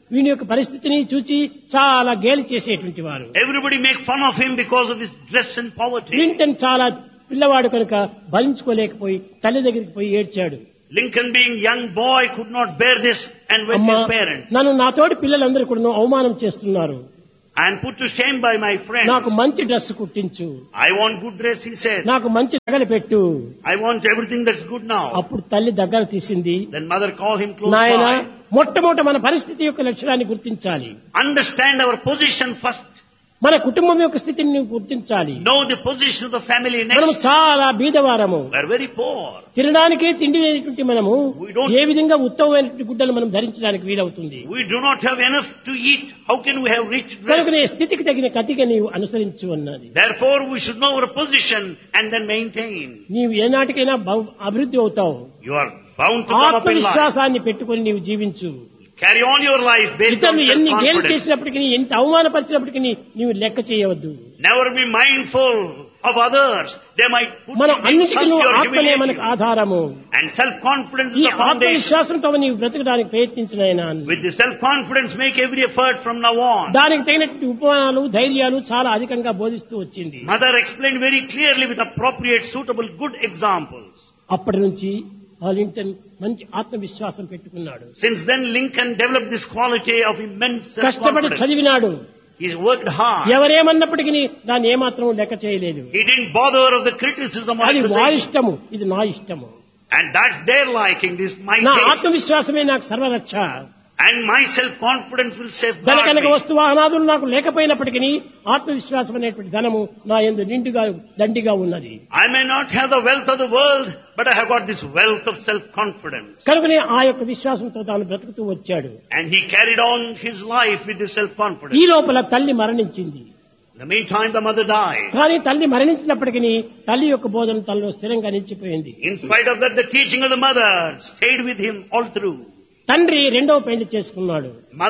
వీని యొక్క పరిస్థితిని చూచి చాలా గేలి చేసేటువంటి వారు. Everybody make fun of him because of his dress and poverty. Lincoln చాలా పిల్లవాడు కనుక భరించుకోలేకపోయి తల్లి దగ్గరికి పోయి ఏడ్చాడు. Lincoln, being young boy, could not bear this and went to his parents. నన్ను నాతోటి పిల్లలందరూ కూడా అవమానం చేస్తున్నారు. I am put to shame by my friends. నాకు మంచి dress కుట్టించు. I want good dress, he said. నాకు మంచి నగలు పెట్టు. I want everything that's good now. అప్పుడు తల్లి దగ్గర తీసింది. Then mother called him close నాయనా, by. మొట్టమొదట మన పరిస్థితి యొక్క లక్షణాన్ని గుర్తించాలి. Understand our position first. మన కుటుంబం యొక్క స్థితిని నువ్వు గుర్తించాలి. Know the position of the family మనం next. చాలా బీదవారము. We are very poor. తినడానికే తిండి లేనటువంటి మనము We don't- ఏ విధంగా ఉత్తమమైనటువంటి గుడ్డలు మనం ధరించడానికి వీలవుతుంది. We do not have enough to eat. How can we have rich dress? కనుకనే స్థితికి తగిన కతిగా నీవు అనుసరించు అన్నది. Therefore, we should know our position and then maintain. నీవు ఏనాటికైనా అభివృద్ధి అవుతావు. You are bound to come up in life. ఆత్మవిశ్వాసాన్ని పెట్టుకొని నీవు జీవించు. Carry on your life based on ఇతరులు ఎన్ని గేలు self-confidence. చేసినప్పటికీ, ఎంత అవమానపరిచినప్పటికీ నీవు లెక్క చేయవద్దు. Never be mindful of others. They might put మనం you in అన్నిటికీ insult or ఆత్మనే humiliate మనకు you. ఆధారము. And self-confidence ఈ is the foundation. ఆత్మవిశ్వాసంతో నీవు బ్రతకడానికి ప్రయత్నించినైనా With the self-confidence, make every effort from now on. దానికి తగినటువంటి ఉపమానాలు, ధైర్యాలు చాలా అధికంగా బోధిస్తూ వచ్చింది. Mother explained very clearly with appropriate, suitable, good examples. అప్పటి నుంచి లింకన్ మంచి ఆత్మవిశ్వాసం పెట్టుకున్నాడు. Since then, Lincoln developed this quality of immense కష్టపడి self-confidence. చదివినాడు. He's worked hard. ఎవరేమన్నప్పటికీ దాన్ని ఏమాత్రం లెక్క చేయలేదు. He didn't bother of the criticism or అది వారి accusation. ఇష్టము, ఇది నా ఇష్టము. And that's their liking, this my నా taste. ఆత్మవిశ్వాసమే నాకు సర్వరక్ష. And my self-confidence will safeguard ధనకనక me. వస్తు వాహనాదులు నాకు లేకపోయినప్పటికీ ఆత్మవిశ్వాసం అనేటువంటి ధనము నా యందు నిండుగా దండిగా ఉన్నది. I may not have the wealth of the world, but I have got this wealth of self-confidence. కనుకనే ఆ యొక్క విశ్వాసంతో తాను బ్రతుకుతూ వచ్చాడు. And he carried on his life with this ఈ self-confidence. లోపల తల్లి మరణించింది. In the meantime, the mother died. కానీ తల్లి మరణించినప్పటికీ తల్లి యొక్క బోధన తనలో స్థిరంగా నిలిచిపోయింది. In spite of that, the teaching of the mother stayed with him all through. తండ్రి రెండవ పెళ్లి చేసుకున్నాడు.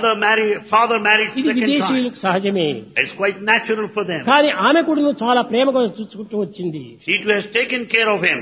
Father married ఇది second time. విదేశీయులకు సహజమే. It's quite natural for them. కానీ ఆమె కూడా చాలా ప్రేమగా చూసుకుంటూ వచ్చింది. She too has taken care of him.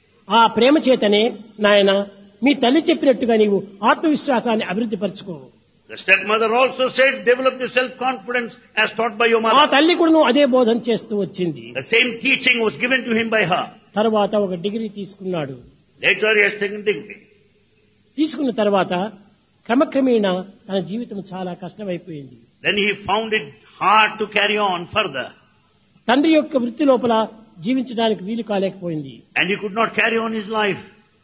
ఆ ప్రేమ చేతనే నాయన మీ తల్లి చెప్పినట్టుగా నీవు ఆత్మవిశ్వాసాన్ని అభివృద్ధి పరచుకో. The stepmother also said, develop the self-confidence as taught by your ఆ mother. తల్లి కూడా అదే బోధన చేస్తూ వచ్చింది. The same teaching was given to him by her. తర్వాత ఒక డిగ్రీ తీసుకున్నాడు. Later he has taken degree. తీసుకున్న తర్వాత క్రమక్రమేణా తన జీవితం చాలా కష్టమైపోయింది. Then he found it hard to carry on further. తండ్రి యొక్క వృత్తి లోపల జీవించడానికి వీలు కాలేకపోయింది. And he could not carry on his life.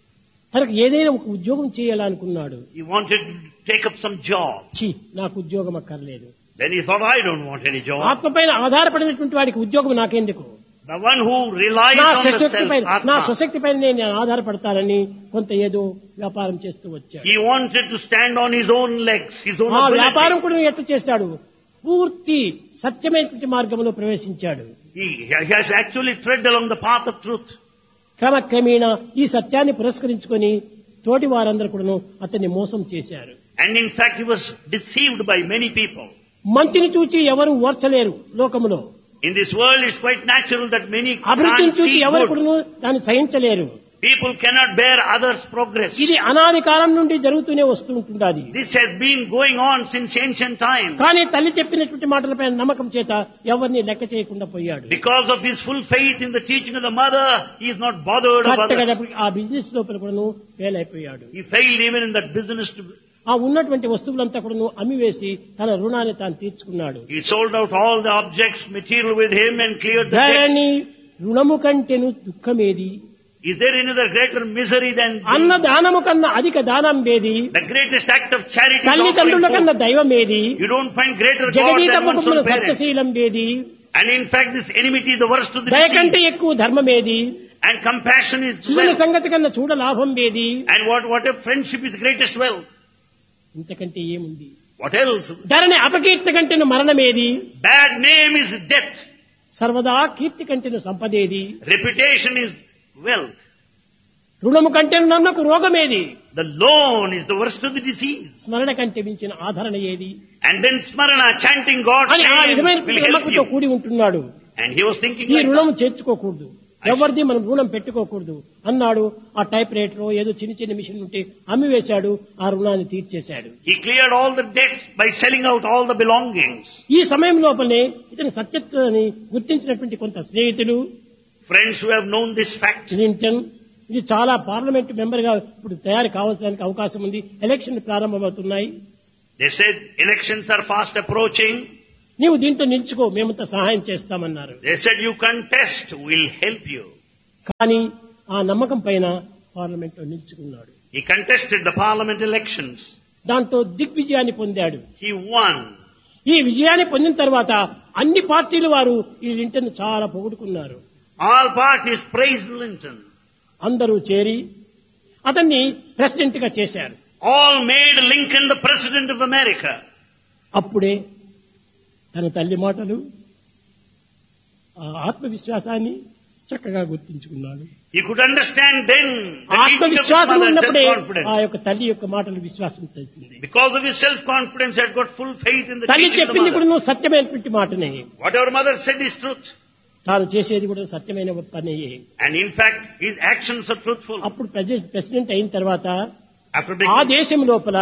తనకు ఏదైనా ఒక ఉద్యోగం చేయాలనుకున్నాడు. He wanted to take up some job. నాకు ఉద్యోగం అక్కర్లేదు. Then he thought, I don't want any job. ఆత్మపైన ఆధారపడినటువంటి వాడికి ఉద్యోగం నాకెందుకు? The one who relies నా on the శక్తి పైన self, నా Atma. స్వశక్తి పైన నేను ఆధారపడతానని కొంత ఏదో వ్యాపారం చేస్తూ వచ్చాడు. He wanted to stand on his own legs, his own ఆ ability. వ్యాపారం కూడా ఎట్లా చేస్తాడు? పూర్తి సత్యమైనటువంటి మార్గంలో ప్రవేశించాడు. He has actually tread along the path of truth. క్రమక్రమేణా ఈ సత్యాన్ని పురస్కరించుకొని తోటి వారందరూ కూడా అతన్ని మోసం చేశారు. And in fact, he was deceived by many people. మంచిని చూచి ఎవరు ఓర్చలేరు లోకములో. In this world, it's quite natural that many అభివృద్ధిని can't చూసి see ఎవరు good. కూడా దాన్ని సహించలేరు. People cannot bear others' progress. ఇది అనాది కాలం నుండి జరుగుతూనే వస్తూ ఉంటుండాది. This has been going on since ancient times. కానీ తల్లి చెప్పినటువంటి మాటలపై నమ్మకం చేత ఎవరిని లెక్క చేయకుండా పోయాడు. Because of his full faith in the teaching of the mother, he is not bothered of others. ఆ బిజినెస్ లోపల కూడా ఫెయిల్ అయిపోయాడు. He failed even in that business. ఆ ఉన్నటువంటి వస్తువులంతా కూడా అమ్మివేసి తన రుణాన్ని తాను తీర్చుకున్నాడు. He sold out all the objects, material with him and cleared the Dharani debts. రుణము కంటేను దుఃఖమేది? Is there any other greater misery than అన్న దానము కన్నా అధిక దానం ఏది? the greatest act of charity? Is తల్లిదండ్రుల offering కన్నా food. దైవం ఏది? You don't find greater God జగదీత than one's ముఖమున own parents. సత్యశీలం ఏది? And in fact, this enmity is the worst of the దయ కంటే disease. ఎక్కువ ధర్మం ఏది? And compassion is Sujana wealth. సంగతి కన్నా చూడ లాభం ఏది? And what if friendship is greatest wealth? ఇంతకంటే ఏముంది? What else? ధరణి అపకీర్తి కంటేను మరణమేది? Bad name is death. సర్వదా కీర్తి కంటేను సంపదేది? Reputation is wealth. రుణము కంటేను నన్నకు రోగమేది? The loan is the worst of the disease. స్మరణ కంటే మించిన ఆదరణ ఏది? And then smarana, chanting God's అని ఆ name, విధమైన will help నమ్మకంతో you. కూడి ఉంటున్నాడు. And he was thinking ఈ like రుణము that. చేర్చుకోకూడదు. ఎవరిది మనం రుణం పెట్టుకోకూడదు అన్నాడు. ఆ టైప్ రైటర్ ఏదో చిన్న చిన్న మిషన్ ఉంటే అమ్మివేశాడు, ఆ రుణాన్ని తీర్చేశాడు. He cleared all the debts by selling out all the belongings. ఈ సమయం లోపలనే ఇతని సత్యత్వాన్ని గుర్తించినటువంటి కొంత స్నేహితులు, Friends who have known this fact, Clinton, ఇది చాలా పార్లమెంట్ మెంబర్ గా ఇప్పుడు తయారు కావాల్సిన అవకాశం ఉంది, ఎలక్షన్ ప్రారంభమవుతున్నాయి, they said elections are fast approaching. నీవు దీంట్లో నిలుచుకో, మేమంతా సహాయం చేస్తామన్నారు. They said you contest, we'll help you. కానీ ఆ నమ్మకం పైన పార్లమెంట్ లో నిలుచుకున్నాడు. He contested the parliament elections. దాంతో దిగ్విజయాన్ని పొందాడు. He won. ఈ విజయాన్ని పొందిన తర్వాత అన్ని పార్టీలు వారు ఈ లింటన్ చాలా పొగుడుకున్నారు. All parties praised Lincoln. అందరూ చేరి అతన్ని ప్రెసిడెంట్ గా చేశారు. All made Lincoln the president of America. అప్పుడే తన తల్లి మాటలు, ఆ ఆత్మవిశ్వాసాన్ని చక్కగా గుర్తించుకున్నాడు. He could understand then the teaching of his ఆత్మవిశ్వాసం mother, ఉన్నప్పుడే self-confidence. ఆ యొక్క తల్లి యొక్క మాటలు విశ్వాసం తెలిసింది. Because of his self-confidence, he had got full faith in the తల్లి teaching of the చెప్పింది కూడా mother. నువ్వు సత్యమైనటువంటి మాటనే, Whatever mother said is truth. తాను చేసేది కూడా సత్యమైన పనే. And in fact, his actions are truthful. అప్పుడు ప్రెసిడెంట్ అయిన తర్వాత After ఆ becoming, దేశం లోపల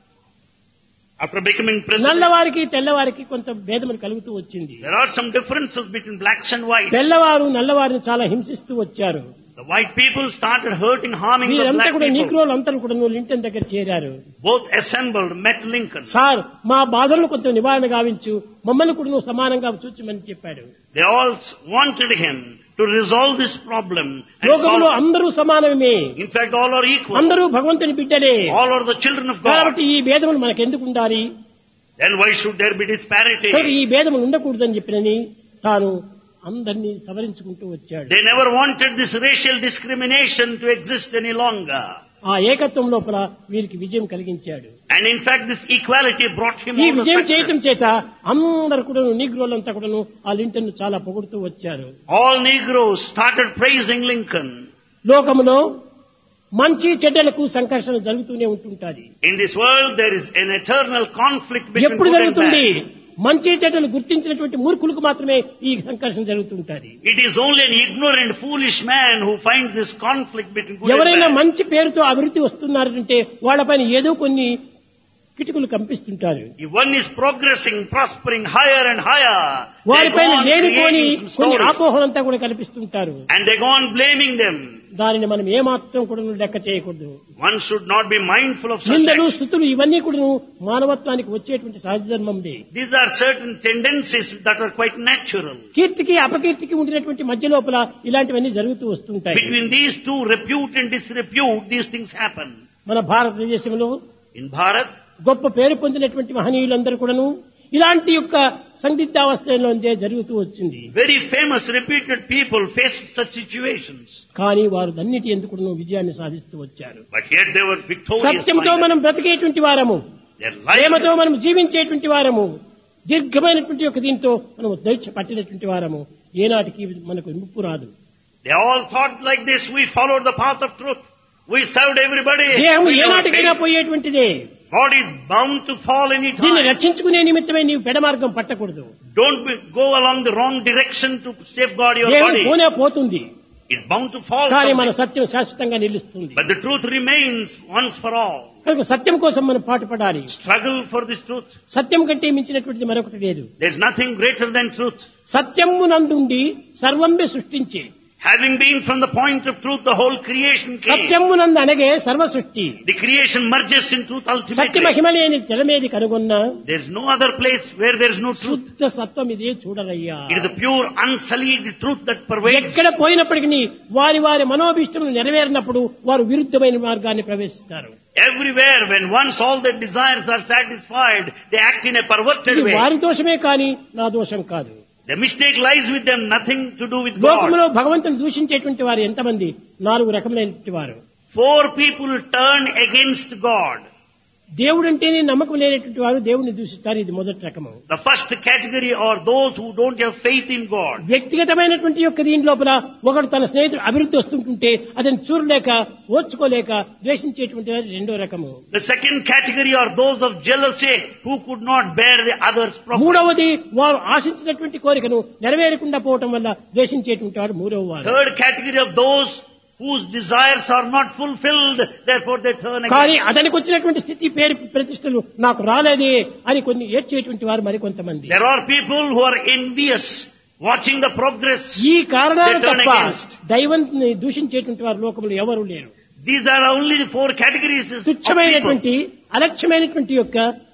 president, నల్లవారికి తెల్లవారికి కొంత భేదములు కలుగుతూ వచ్చింది. there are some differences between blacks and whites. తెల్లవారు నల్లవారిని చాలా హింసిస్తూ వచ్చారు. The white people started hurting, harming the వీరంతా black కూడా people. నీగ్రోలు అంతా కూడా లింటన్ దగ్గర చేరారు. Both assembled, met Lincoln. Sir, మా బాధలను కొంత నివారణ గావించు, మమ్మల్ని కూడా నువ్వు సమానంగా చూచమని చెప్పాడు. They all wanted him to resolve this problem and లోకంలో solve it. అందరూ సమానమే, In fact, all are equal. అందరూ భగవంతుని బిడ్డలే. All are the children of God. కాబట్టి ఈ భేదములు మనకెందుకు ఉండాలి, Then why should there be disparity? కాబట్టి ఈ భేదములు ఉండకూడదని చెప్పినని తాను అందరినీ సవరించుకుంటూ వచ్చాడు. They never wanted this racial discrimination to exist any longer. ఆ ఏకత్వం లోపల వీరికి విజయం కలిగించాడు. And in fact, this equality brought him ఈ all the విజయం చేయటం success. చేత అందరు కూడా నీగ్రోలంతా కూడా ఆ లింటన్ చాలా పొగుడుతూ వచ్చారు. All Negroes started praising Lincoln. లోకములో మంచి చెడ్డలకు సంఘర్షణ జరుగుతూనే ఉంటుంటాది. In this world, there is an eternal conflict between ఎప్పుడు good and జరుగుతుంది? bad. మంచి చెడ్డలు గుర్తించినటువంటి మూర్ఖులకు మాత్రమే ఈ సంఘర్షణ జరుగుతుంటాది. It is only an ignorant, foolish man who finds this conflict between good ఎవరైనా and bad. మంచి పేరుతో అభివృద్ధి వస్తున్నారంటే వాళ్ళపైన ఏదో కొన్ని కిటుకులు కంపిస్తుంటారు. If one is progressing, prospering higher and higher, they go వారిపైన on లేనిపోని creating some కొన్ని stories. అపోహలంతా కూడా కల్పిస్తుంటారు. And they go on blaming them. దానిని మనం ఏమాత్రం కూడా లెక్క చేయకూడదు. One should not be mindful of such నిందలు, actions. స్థుతులు ఇవన్నీ కూడా మానవత్వానికి వచ్చేటువంటి సహజ ధర్మందే. These are certain tendencies that are quite natural. కీర్తికి అపకీర్తికి ఉండినటువంటి మధ్య లోపల ఇలాంటివన్నీ జరుగుతూ వస్తుంటాయి. Between these two, repute and disrepute, these things happen. మన భారతదేశంలో In Bharat, గొప్ప పేరు పొందినటువంటి మహనీయులందరూ కూడాను ఇలాంటి యొక్క సందిగ్ధావస్థలో జరుగుతూ వచ్చింది. very famous, reputed people faced such situations. కానీ వారు అన్నిటి ఎందుకు విజయాన్ని సాధిస్తూ వచ్చారు. But yet they were victorious. సత్యంతో finally. మనం బ్రతికేటువంటి వారము, Their life, ప్రేమతో మనం జీవించేటువంటి వారము, దీర్ఘమైనటువంటి ఒక దీంతో మనం దైక్ష పట్టినటువంటి వారము, ఏనాటికి మనకు ముప్పు రాదు. they all thought like this: we followed the path of truth. We served everybody. దేహము We never ఏనాటికైనా failed. పోయేటువంటిదే. God is bound to fall any దీన్ని time. రక్షించుకునే నిమిత్తమే నీవు పెడమార్గం పట్టకూడదు. Go along the wrong direction to safeguard your దేహం body. పోనే పోతుంది, It's bound to fall. కానీ మన someday. సత్యం శాశ్వతంగా నిలుస్తుంది. But the truth remains once for all. కనుక సత్యం కోసం మనం పాటుపడాలి. Struggle for this truth. సత్యం కంటే మించినటువంటిది మరొకటి లేదు. There's nothing greater than truth. సత్యము నందుండి సర్వంబే సృష్టించే, Having been from the point of truth, the whole creation came. సత్యము నందు అనగే సర్వ సృష్టి. The creation merges in truth Satya ultimately. మహిమ లేని తెలమేది కనుగొన్న There's no other place where there's no truth. శుద్ధ సత్వం ఇదే చూడరయ్యా. It is the pure, unsullied truth that pervades. ఎక్కడ పోయినప్పటికీ వారి వారి మనోభీష్టములు నెరవేరినప్పుడు వారు విరుద్ధమైన మార్గాన్ని ప్రవేశిస్తారు. Everywhere, when once all their desires are satisfied, they act in a perverted ఇది way. వారి దోషమే కాని నా దోషం కాదు. The mistake lies with them, nothing to do with God. లోకంలో భగవంతుని దూషించేటువంటి వారు ఎంతమంది? 4 రకములైనటువంటి వారు. 4 people turn against God. దేవుడంటేనే నమ్మకం లేనటువంటి వారు దేవుడిని దూషిస్తారు. ఇది మొదటి రకము. The first category are those who don't have faith in God. వ్యక్తిగతమైనటువంటి యొక్క దీని లోపల ఒకడు తన స్నేహితుడు అభివృద్ధి వస్తుంటుంటే అతను చూడలేక ఓర్చుకోలేక ద్వేషించేటువంటి వారు రెండో రకము. The second category are those of jealousy who could not bear the others' progress. మూడవది వారు ఆశించినటువంటి కోరికను నెరవేరకుండా పోవటం వల్ల ద్వేషించేటువంటి వాడు మూడవ వారు. Third category of those whose desires are not fulfilled, therefore they turn కానీ against. అతనికి వచ్చినటువంటి స్థితి పేరు ప్రతిష్టలు నాకు రాలేదే అని కొన్ని ఏడ్చేటువంటి వారు మరికొంతమంది. There are people who are envious, watching the progress. ఈ కారణాలు they turn తప్ప against. దైవాన్ని దూషించేటువంటి వారు లోకంలో ఎవరు లేరు. These are only the four categories of people. తుచ్చమైనటువంటి అలక్ష్యమైనటువంటి యొక్క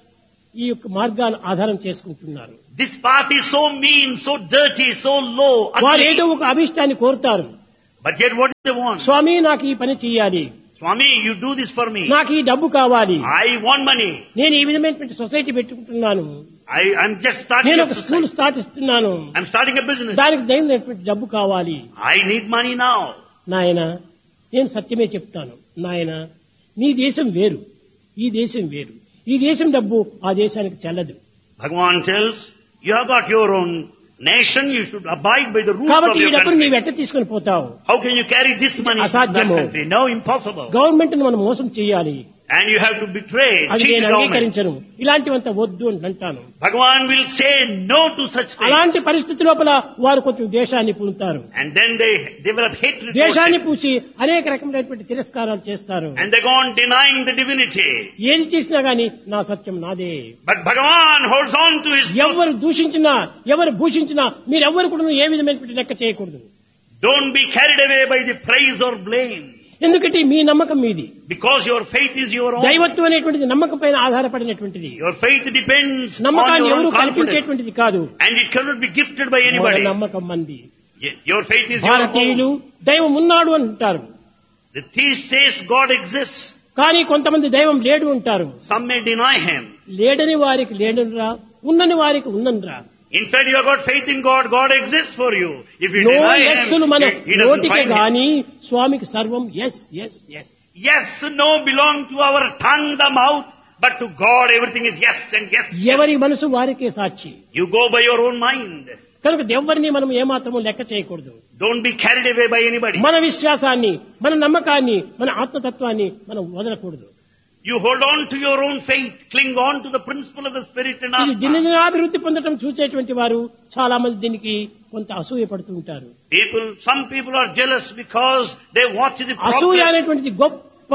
ఈ యొక్క మార్గాలు ఆధారం చేసుకుంటున్నారు. This path is so mean, so dirty, so low, వారు ugly. ఏదో ఒక అభిష్టాన్ని కోరుతారు. But yet what do they want? స్వామి నాకు ఈ పని చెయ్యాలి, Swami, you do this for me. నాకు ఈ డబ్బు కావాలి, I want money. నేను ఈ విధమైనటువంటి సొసైటీ పెట్టుకుంటున్నాను, I'm just starting నేను a ఒక స్కూల్ society. స్టార్ట్ ఇస్తున్నాను, I'm starting a business. దానికి దైనటువంటి డబ్బు కావాలి. I need money now. నాయన నేను సత్యమే చెప్తాను. నాయన నీ దేశం వేరు, ఈ దేశం వేరు. ఈ దేశం డబ్బు ఆ దేశానికి చెల్లదు. Bhagavan tells, you have got your own nation, you should abide by the rules of కాబట్టి ఈ your డబ్బును country. నీవు ఎట్ట తీసుకొని పోతావు? How can you carry this money to that అసాధ్యము. country? No, impossible. గవర్నమెంట్ ను మనం మోసం చేయాలి, And you have to betray, అది cheat నేను the government. అంగీకరించను, ఇలాంటివంతా వద్దు అని అంటాను. Bhagavan will say no to such things. అలాంటి పరిస్థితి లోపల వారు కొంచెం దేశాన్ని పూనుతారు. And then they develop hatred towards దేశాన్ని it. పూసి అనేక రకమైనటువంటి తిరస్కారాలు చేస్తారు. And they go on denying the divinity. ఏది చేసినా గాని నా సత్యం నాదే. But Bhagavan holds on to his truth. ఎవరు దూషించినా ఎవరు భూషించినా మీరెవ్వరు కూడా ఏ విధమైనటువంటి లెక్క చేయకూడదు. Don't be carried away by the praise or blame. ఎందుకంటే మీ నమ్మకం మీది. Because your faith is your own. దైవత్వం అనేటువంటిది నమ్మకం పైన ఆధారపడినటువంటిది. Your faith depends on నమ్మకాన్ని your ఎవరు own confidence. కల్పించేటువంటిది కాదు. And it cannot be gifted by మన anybody. నమ్మకం మంది. Your faith is your భారతీయులు own. దైవం ఉన్నాడు అంటారు, The theist says God exists. కానీ కొంతమంది దైవం లేడు అంటారు. Some may deny him. లేడని వారికి లేడనురా, ఉన్నని వారికి ఉన్ననురా. In fact, you have got faith in God. God exists for you. If you no deny ఎస్సులు him, మన he doesn't నోటికి find him. గాని స్వామికి సర్వం yes yes yes. Yes, no belong to our tongue, the mouth, but to God everything is yes and yes. ఎవరి మనసు వారికే సాక్షి. You go by your own mind. కనుక ఎవరిని మనం ఏమాత్రము లెక్క చేయకూడదు. Don't be carried away by anybody. మన విశ్వాసాన్ని, మన నమ్మకాన్ని, మన ఆత్మతత్వాన్ని మనం వదలకూడదు. You hold on to your own faith. Cling on to the principle of the Spirit in ఇది us. దినదినాభివృద్ధి పొందడం చూసేటువంటి వారు చాలా మంది దీనికి కొంత అసూయ పడుతూ ఉంటారు. Some people are jealous because they watch the అసూయ progress. అనేటువంటిది గొప్ప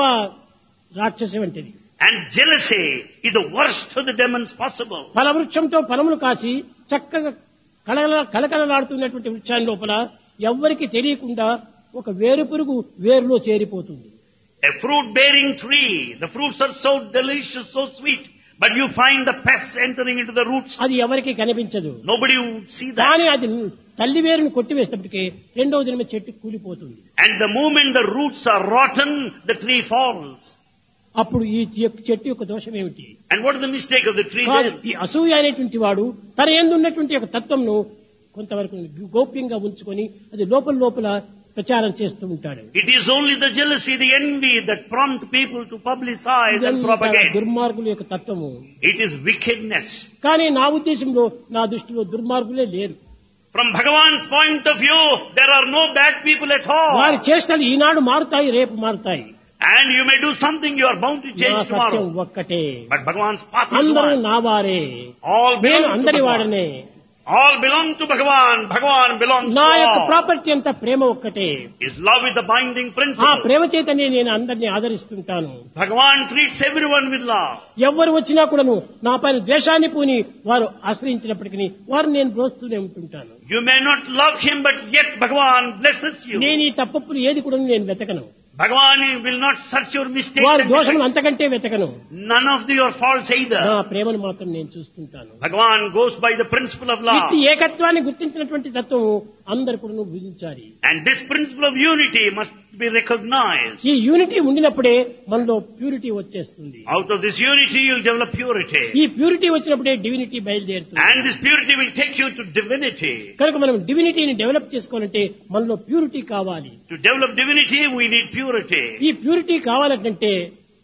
రాక్షసి వంటిది. And jealousy is the worst of the demons possible. ఫలవృక్షంతో ఫలములు కాసి చక్కగా కలకలలాడుతున్నటువంటి వృక్షాన్ని లోపల ఎవ్వరికి తెలియకుండా ఒక వేరు పురుగు వేరులో చేరిపోతుంది. A fruit-bearing tree. The fruits are so delicious, so sweet. But you find the pests entering into the roots. అది ఎవరికి కనిపించదు. Nobody would see that. కానీ అది తల్లి వేరును కొట్టివేసినప్పటికీ రెండవ దినమే చెట్టు కూలిపోతుంది. And the moment the roots are rotten, the tree falls. అప్పుడు ఈ చెట్టు యొక్క దోషం ఏమిటి? And what is the mistake of the tree కాదు, then? ఈ అసూయ అనేటువంటి వాడు తన యందు ఉన్నటువంటి యొక్క తత్వంను కొంతవరకు గోప్యంగా ఉంచుకొని అది లోపల ప్రచారం చేస్తూ ఉంటాడు. It is only the jealousy, the envy that prompt people to publicize and ఇదంతా propagate. దుర్మార్గుల యొక్క తత్వము. It is wickedness. కానీ నా ఉద్దేశంలో, నా దృష్టిలో దుర్మార్గులే లేరు. From Bhagavan's point of view, there are no bad people at వారి all. చేష్టలు ఈనాడు మారుతాయి, రేపు మారుతాయి. And you may do something, you are bound to నా change సత్యం tomorrow. ఒక్కటే. But Bhagavan's path is అందరూ one. నా వారే, All నేను belong to అందరి Bhagavan. వాడనే. All belong to Bhagavan. Bhagavan belongs to నా యొక్క all. ప్రాపర్టీ అంతా ప్రేమ ఒక్కటే. His love is the binding ఆ principle. ప్రేమ చేతనే నేను అందరినీ ఆదరిస్తుంటాను. Bhagavan treats everyone with love. ఎవరు వచ్చినా కూడాను నా పైన ద్వేషాన్ని పూని వారు ఆశ్రయించినప్పటికీ వారు నేను బ్రోస్తూనే ఉంటుంటాను. You may not love him, but yet Bhagavan blesses you. నేను ఈ తప్పులు ఏది కూడా నేను వెతకను. Bhagavan will not search your mistakes వారి and దోషములు defects. అంతకంటే వెతకను. None of your faults నా either. ప్రేమను మాత్రం నేను చూస్తుంటాను. Bhagavan goes by the principle of love. ఇట్టి ఏకత్వాన్ని గుర్తించినటువంటి తత్వము అందరు కూడా భుజించాలి. And this principle of unity must be recognized. ఈ యూనిటీ ఉండినప్పుడే మనలో ప్యూరిటీ వచ్చేస్తుంది. Out of this unity you'll develop purity. ఈ ప్యూరిటీ వచ్చినప్పుడే డివినిటీ బయలుదేరుతుంది. And this purity will take you to divinity. కనుక మనం డివినిటీని డెవలప్ చేసుకోవాలంటే మనలో ప్యూరిటీ కావాలి. To develop divinity we need purity. ఈ ప్యూరిటీ కావాలంటే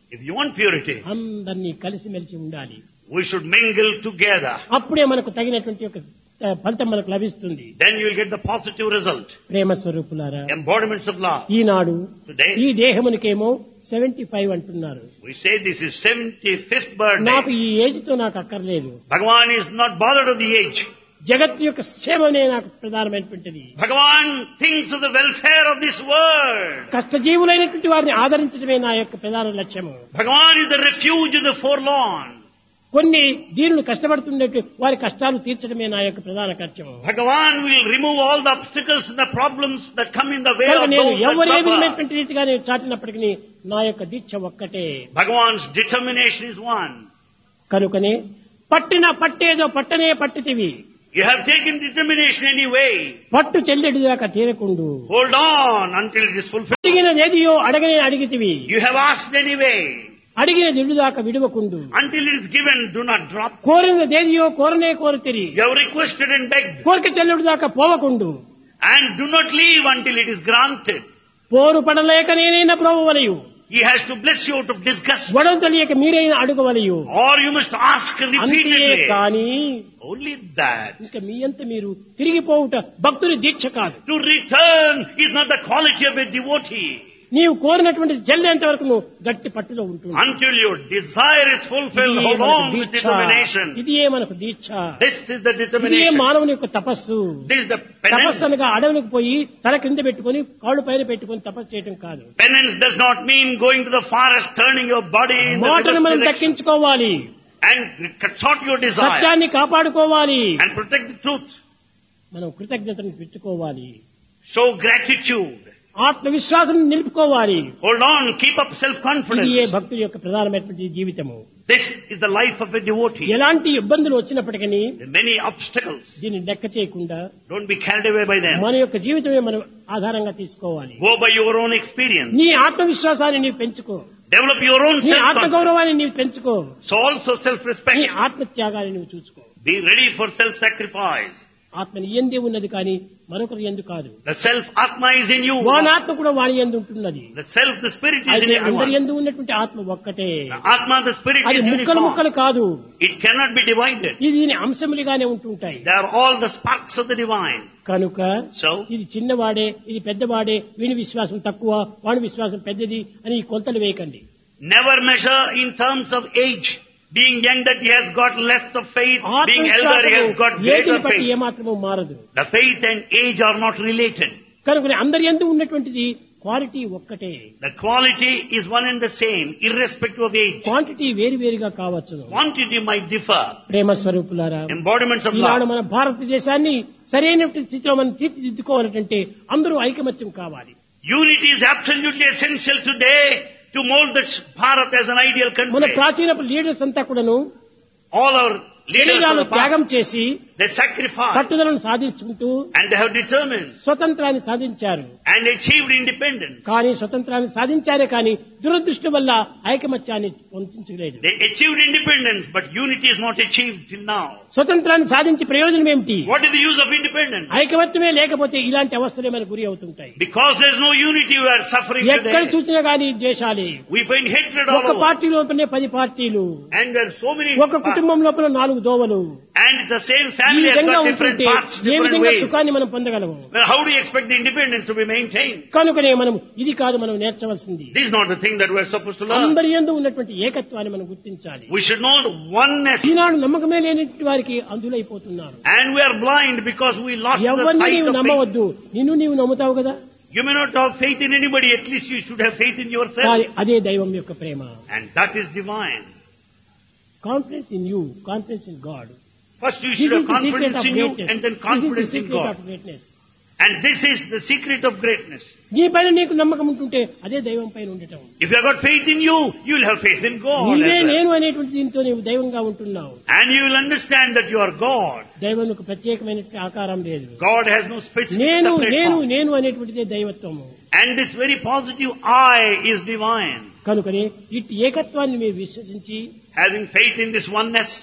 If you want purity, అందరినీ కలిసిమెలిసి ఉండాలి. we should mingle together. అప్పుడే మనకు తగినటువంటి ఒక ఫలితం మనకు లభిస్తుంది. Then you will get the positive result. ప్రేమ స్వరూపులారా, Embodiments of love. Eenadu Today, ఈ దేహమునికేమో 75 అంటున్నారు. we say this is 75th birthday. నాకు ఈ ఏజ్ తో నాకు అక్కర్లేదు. Bhagavan is not bothered of the age. జగత్తు యొక్క క్షేమమే నాకు ప్రధానమైనటువంటిది. Bhagavan thinks of the welfare of this world. కష్టజీవులైనటువంటి వారిని ఆదరించడమే నా యొక్క ప్రధాన లక్ష్యము. Bhagavan is the refuge of the forlorn. కొన్ని దీనులు కష్టపడుతున్నట్టు వారి కష్టాలు తీర్చడమే నా యొక్క ప్రధాన కర్తవ్యం. Bhagavan will remove all the obstacles and the problems that come in the way of నేను those that ఎవరేమి suffer. రీతిగా నేను చాటినప్పటికీ నా యొక్క దీక్ష ఒక్కటే. Bhagavan's determination is one. కనుకనే పట్టేదో పట్టనే పట్టితివి. You have taken determination anyway. పట్టు చెల్లెడి దాకా తీరకుండు. Hold on until it is fulfilled. అడిగినదేదియో అడిగితివి. You have asked anyway. అడిగిన దిడు దాకా విడవకుండు. Until it is given, do not drop. కోరినదేదియో కోరితిరి. You have requested and begged. కోరిక చెల్లెడు దాకా పోవకుండు. And do not leave until it is granted. పోరు పడలేక నేనైనా బ్రోవవలయు. He has to bless you out of disgust. వడం తెలియక మీరైనా అడుగవలయు. Or you must ask repeatedly. కానీ Only that. ఇంకా మీ అంత మీరు తిరిగిపోవుట భక్తుని దీక్ష కాదు. To return is not the quality of a devotee. నీవు కోరినటువంటి జల్లేంత వరకు నువ్వు గట్టి పట్టులో ఉంటుంది. Until your desire is fulfilled, hold on with determination. ఇదే మనకు దీక్ష. This is the ఇదే determination. మానవుని యొక్క తపస్సు. This is the తపస్సు penance. అనగా అడవులకు పోయి తల కింద పెట్టుకొని కాళ్ళు పైన పెట్టుకొని తపస్సు చేయడం కాదు. Penance does not mean going to the forest, turning your body in the మాటను మనం reverse direction దక్కించుకోవాలి. and cut short your desire సత్యాన్ని కాపాడుకోవాలి. and protect the truth. మనం కృతజ్ఞతను పెట్టుకోవాలి. Show gratitude. ఆత్మవిశ్వాసం నిలుపుకోవాలి. Hold on, keep up ఇది ఏ self-confidence. భక్తుడి యొక్క ప్రధానమైనటువంటి జీవితము. This is the life of a devotee. ఎలాంటి ఇబ్బందులు వచ్చినప్పటికీ There are many obstacles. దీన్ని లెక్క చేయకుండా Don't be carried away by them. మన యొక్క జీవితమే మనం ఆధారంగా తీసుకోవాలి. Go by your own experience. నీ ఆత్మవిశ్వాసాన్ని నీవు పెంచుకో. Develop your own నీ self-confidence. ఆత్మగౌరవాన్ని నీవు పెంచుకో. So also నీ self-respect. ఆత్మత్యాగాన్ని నువ్వు చూసుకో. Be ready for self-sacrifice. ఆత్మ నీ యందే ఉన్నది కానీ మరొకరి యందు కాదు. The self-atma is in you. వాని ఆత్మ కూడా వాని యందు ఉంటున్నది. The self, the spirit is in అయితే అందరి everyone. యందు ఉన్నటువంటి ఆత్మ ఒక్కటే. The atma, the spirit అది is ముక్కలు uniform. ముక్కలు కాదు. It cannot be divided. ఇది దీని అంశములుగానే ఉంటుంటాయి. They are all the sparks of the divine. కనుక So, ఇది చిన్నవాడే ఇది పెద్దవాడే వీని విశ్వాసం తక్కువ వాని విశ్వాసం పెద్దది అని ఈ కొలతలు వేయకండి. never measure in terms of age. Being young that he has got less of faith. Being elder he has got ఏటిని greater బట్టి faith. ఏమాత్రము మారదు. The faith and age are not related. కనుక అందరి యందు ఉన్నటువంటిది క్వాలిటీ ఒక్కటే. The quality is one and the same, irrespective of age. Quantity వేరు వేరుగా కావచ్చు. Quantity might differ. ప్రేమ స్వరూపులారా, Embodiments of ఈనాడు love. మన భారతదేశాన్ని సరైన స్థితిలో మనం తీర్చిదిద్దుకోవాలంటే అందరూ ఐకమత్యం కావాలి. Unity is absolutely essential today to mold the Bharat as an ideal మన country. ప్రాచీన లీడర్స్ అంతా కూడాను All our leaders of శరీరాలు the త్యాగం past, చేసి they sacrificed పట్టుదలను సాధించుకుంటూ and they have determined స్వతంత్రాన్ని సాధించారు. and achieved independence. కానీ స్వతంత్రాన్ని సాధించారే కానీ దురదృష్టం వల్ల ఐకమత్యాన్ని పొందించలేదు. They achieved independence, but unity is not achieved till now. స్వతంత్రాన్ని సాధించి ప్రయోజనం ఏమిటి? What is the use of independence? ఐకమత్యమే లేకపోతే ఇలాంటి అవస్థలే మనకు గురి అవుతుంటాయి. Because there is no unity, we are suffering ఎక్కడ today. చూసినా కానీ ద్వేషాలే. We find hatred all ఒక over. పార్టీ లోపలనే 10 పార్టీలు, And there are so many ఒక కుటుంబం లోపల 4 దోవలు. and the same ఈ family has విధంగా got different ఉంటుంటే paths, ఏ different విధంగా ways. సుఖాన్ని మనం పొందగలము? Well, how do you expect the independence to be maintained? కనుకనే మనం ఇది కాదు మనం నేర్చవలసింది. This is not the thing that we are supposed to learn. అందరి యందు ఉన్నటువంటి ఏకత్వాన్ని మనం గుర్తించాలి. We should know the oneness. ఈనాడు నమ్మకమే లేని వారికి అందులైపోతున్నారు. And we are blind because we lost the ఎవరిని sight నీవు of faith. నమ్మవద్దు, నిన్ను నీవు నమ్ముతావు కదా. You may not have faith in anybody, at least you should have faith in yourself. కానీ అదే దైవం యొక్క ప్రేమ. And that is divine. Confidence in you, confidence in God. First you This should is have the secret confidence of in you greatness. and then This is the confidence in secret God. of greatness. And this is the secret of greatness. నీ పైన నీకు నమ్మకం ఉంటుంటే అదే దైవం పైన ఉండటం. If you have got faith in you, you will have faith in God as నీవే well. నేను అనేటువంటి దీంతో నీవు దైవంగా ఉంటున్నావు. And you will understand that you are God. దైవంకు ప్రత్యేకమైనటువంటి ఆకారం లేదు. God has no specific నేను separate నేను form. నేను అనేటువంటిదే దైవత్వము. And this very positive I is divine. కనుకనే ఇట్టి ఏకత్వాన్ని మీరు విశ్వసించి Having faith in this oneness,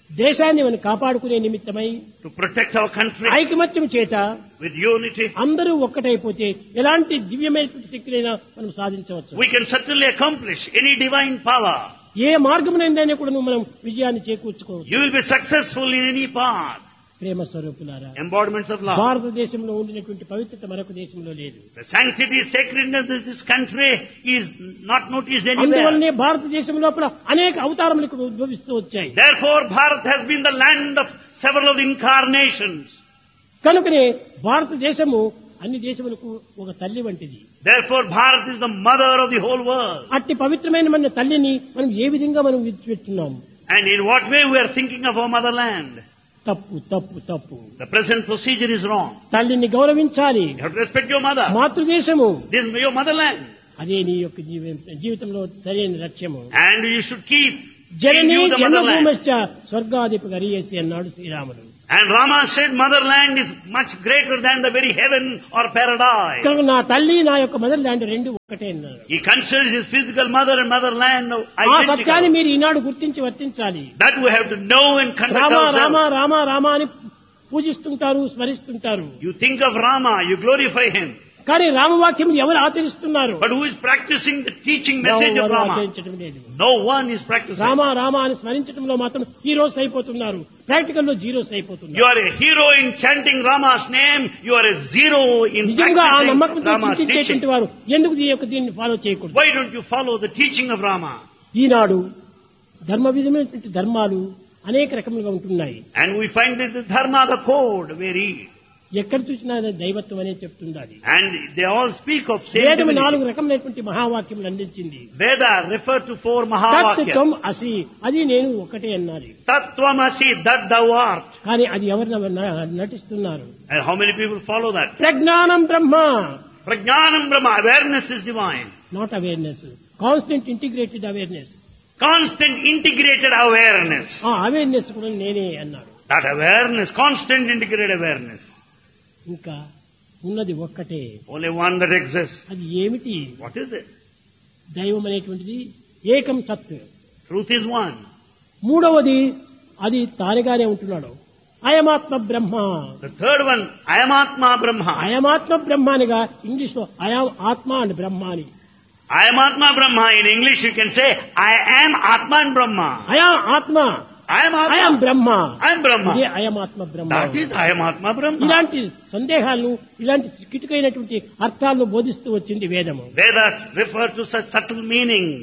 దేశాన్ని మనం కాపాడుకునే నిమిత్తమై to protect our country ఐకమత్యం చేత with unity. అందరూ ఒక్కటైపోతే ఎలాంటి దివ్యమైనటువంటి శక్తినైనా మనం సాధించవచ్చు. We can certainly accomplish any divine power. ఏ మార్గమునైనా కూడా మనం విజయాన్ని చేకూర్చుకోవచ్చు. You will be successful in any path. ప్రేమ స్వరూపులారా, Embodiments of love. భారతదేశంలో ఉండినటువంటి పవిత్రత మరొక దేశంలో లేదు. The sanctity, sacredness of this country is not noticed anywhere. అందువల్లనే భారతదేశం లోపల అనేక అవతారములు ఇక్కడ ఉద్భవిస్తూ వచ్చాయి. Therefore, Bharat has been the land of several incarnations. కనుకనే భారతదేశము అన్ని దేశములకు ఒక తల్లి వంటిది. Therefore, Bharat is the mother of the whole world. అట్టి పవిత్రమైన మన తల్లిని మనం ఏ విధంగా మనం విడిచిపెట్టున్నాము? And in what way we are thinking of our motherland? తప్పు తప్పు తప్పు. The present procedure is wrong. తల్లిని గౌరవించాలి. You have to respect your mother. మాతృదేశము This is your motherland. అదే నీ యొక్క జీవితంలో సరైన లక్ష్యము. And you should keep in Janani you the motherland. జన్మభూమశ్చ స్వర్గాధిప గరియేసి అన్నాడు శ్రీరాముడు. And Rama said motherland is much greater than the very heaven or paradise. కనుక నా తల్లి నా యొక్క మదర్ ల్యాండ్ రెండు ఒకటే అన్నారు. He considers his physical mother and motherland ఆ సత్యాన్ని identical. మీరు ఈనాడు గుర్తించి వర్తించాలి. That we have to know and conduct Rama Rama ourselves. Rama Rama అని పూజిస్తుంటారు, స్మరిస్తుంటారు. You think of Rama, you glorify him. కానీ రామవాక్యం ఎవరు ఆచరిస్తున్నారు? But who is practicing the teaching message of ఎవరు Rama? ఆచరించడం లేదు. No one is practicing. Rama Rama అని స్మరించడంలో మాత్రం హీరోస్ అయిపోతున్నారు, ప్రాక్టికల్ లో జీరోస్ You అయిపోతున్నారు. are a hero in chanting Rama's name. You are a zero in నిజంగా ఆ practicing నమ్మకంతో Rama's teaching. చింతించేటువంటి వారు ఎందుకు దీన్ని ఫాలో చేయకూడదు? Why don't you follow the teaching of Rama? ఈనాడు ధర్మ విధమైనటువంటి ధర్మాలు అనేక రకములుగా ఉంటున్నాయి. And we find that the dharma, the code, very. ఎక్కడ చూసినా అది దైవత్వం అనే చెప్తుండాలి. And they all speak of same వేదము divinity. 4 రకములైనటువంటి మహావాక్యములు అందించింది. Veda refer to 4 తత్ Mahavakyas. త్వం అసి, అది నేను ఒకటే అన్నది. Tattvamasi, that thou art. కానీ అది ఎవరు నటిస్తున్నారు? And how many people follow that? ప్రజ్ఞానం బ్రహ్మ, Prajnanam Brahma, awareness is divine. Not awareness, constant integrated awareness. Constant integrated awareness. ఆ అవేర్నెస్ కూడా నేనే అన్నాడు. That awareness, constant integrated awareness. ఇంకా ఉన్నది ఒక్కటే. Only one that exists. అది ఏమిటి? What is it? దైవం అనేటువంటిది ఏకం సత్. Truth is one. మూడవది అది తానుగానే ఉంటున్నాడు, అయమాత్మ బ్రహ్మ. The third one, Ayamatma Brahma. అయమాత్మ బ్రహ్మ అనగా ఇంగ్లీష్ లో అయం ఆత్మ అండ్ బ్రహ్మ అని. Ayamatma Brahma, in English you can say, I am Atma and Brahma. అయం ఆత్మ, I am Atma. అయం బ్రహ్మ. I am Brahma. ఇదే అయమాత్మ బ్రహ్మ. That is Ayamatma Brahma. ఇలాంటి సందేహాలను, ఇలాంటి కిటుకైనటువంటి అర్థాలను బోధిస్తూ వచ్చింది వేదము. Vedas refer to such subtle meanings.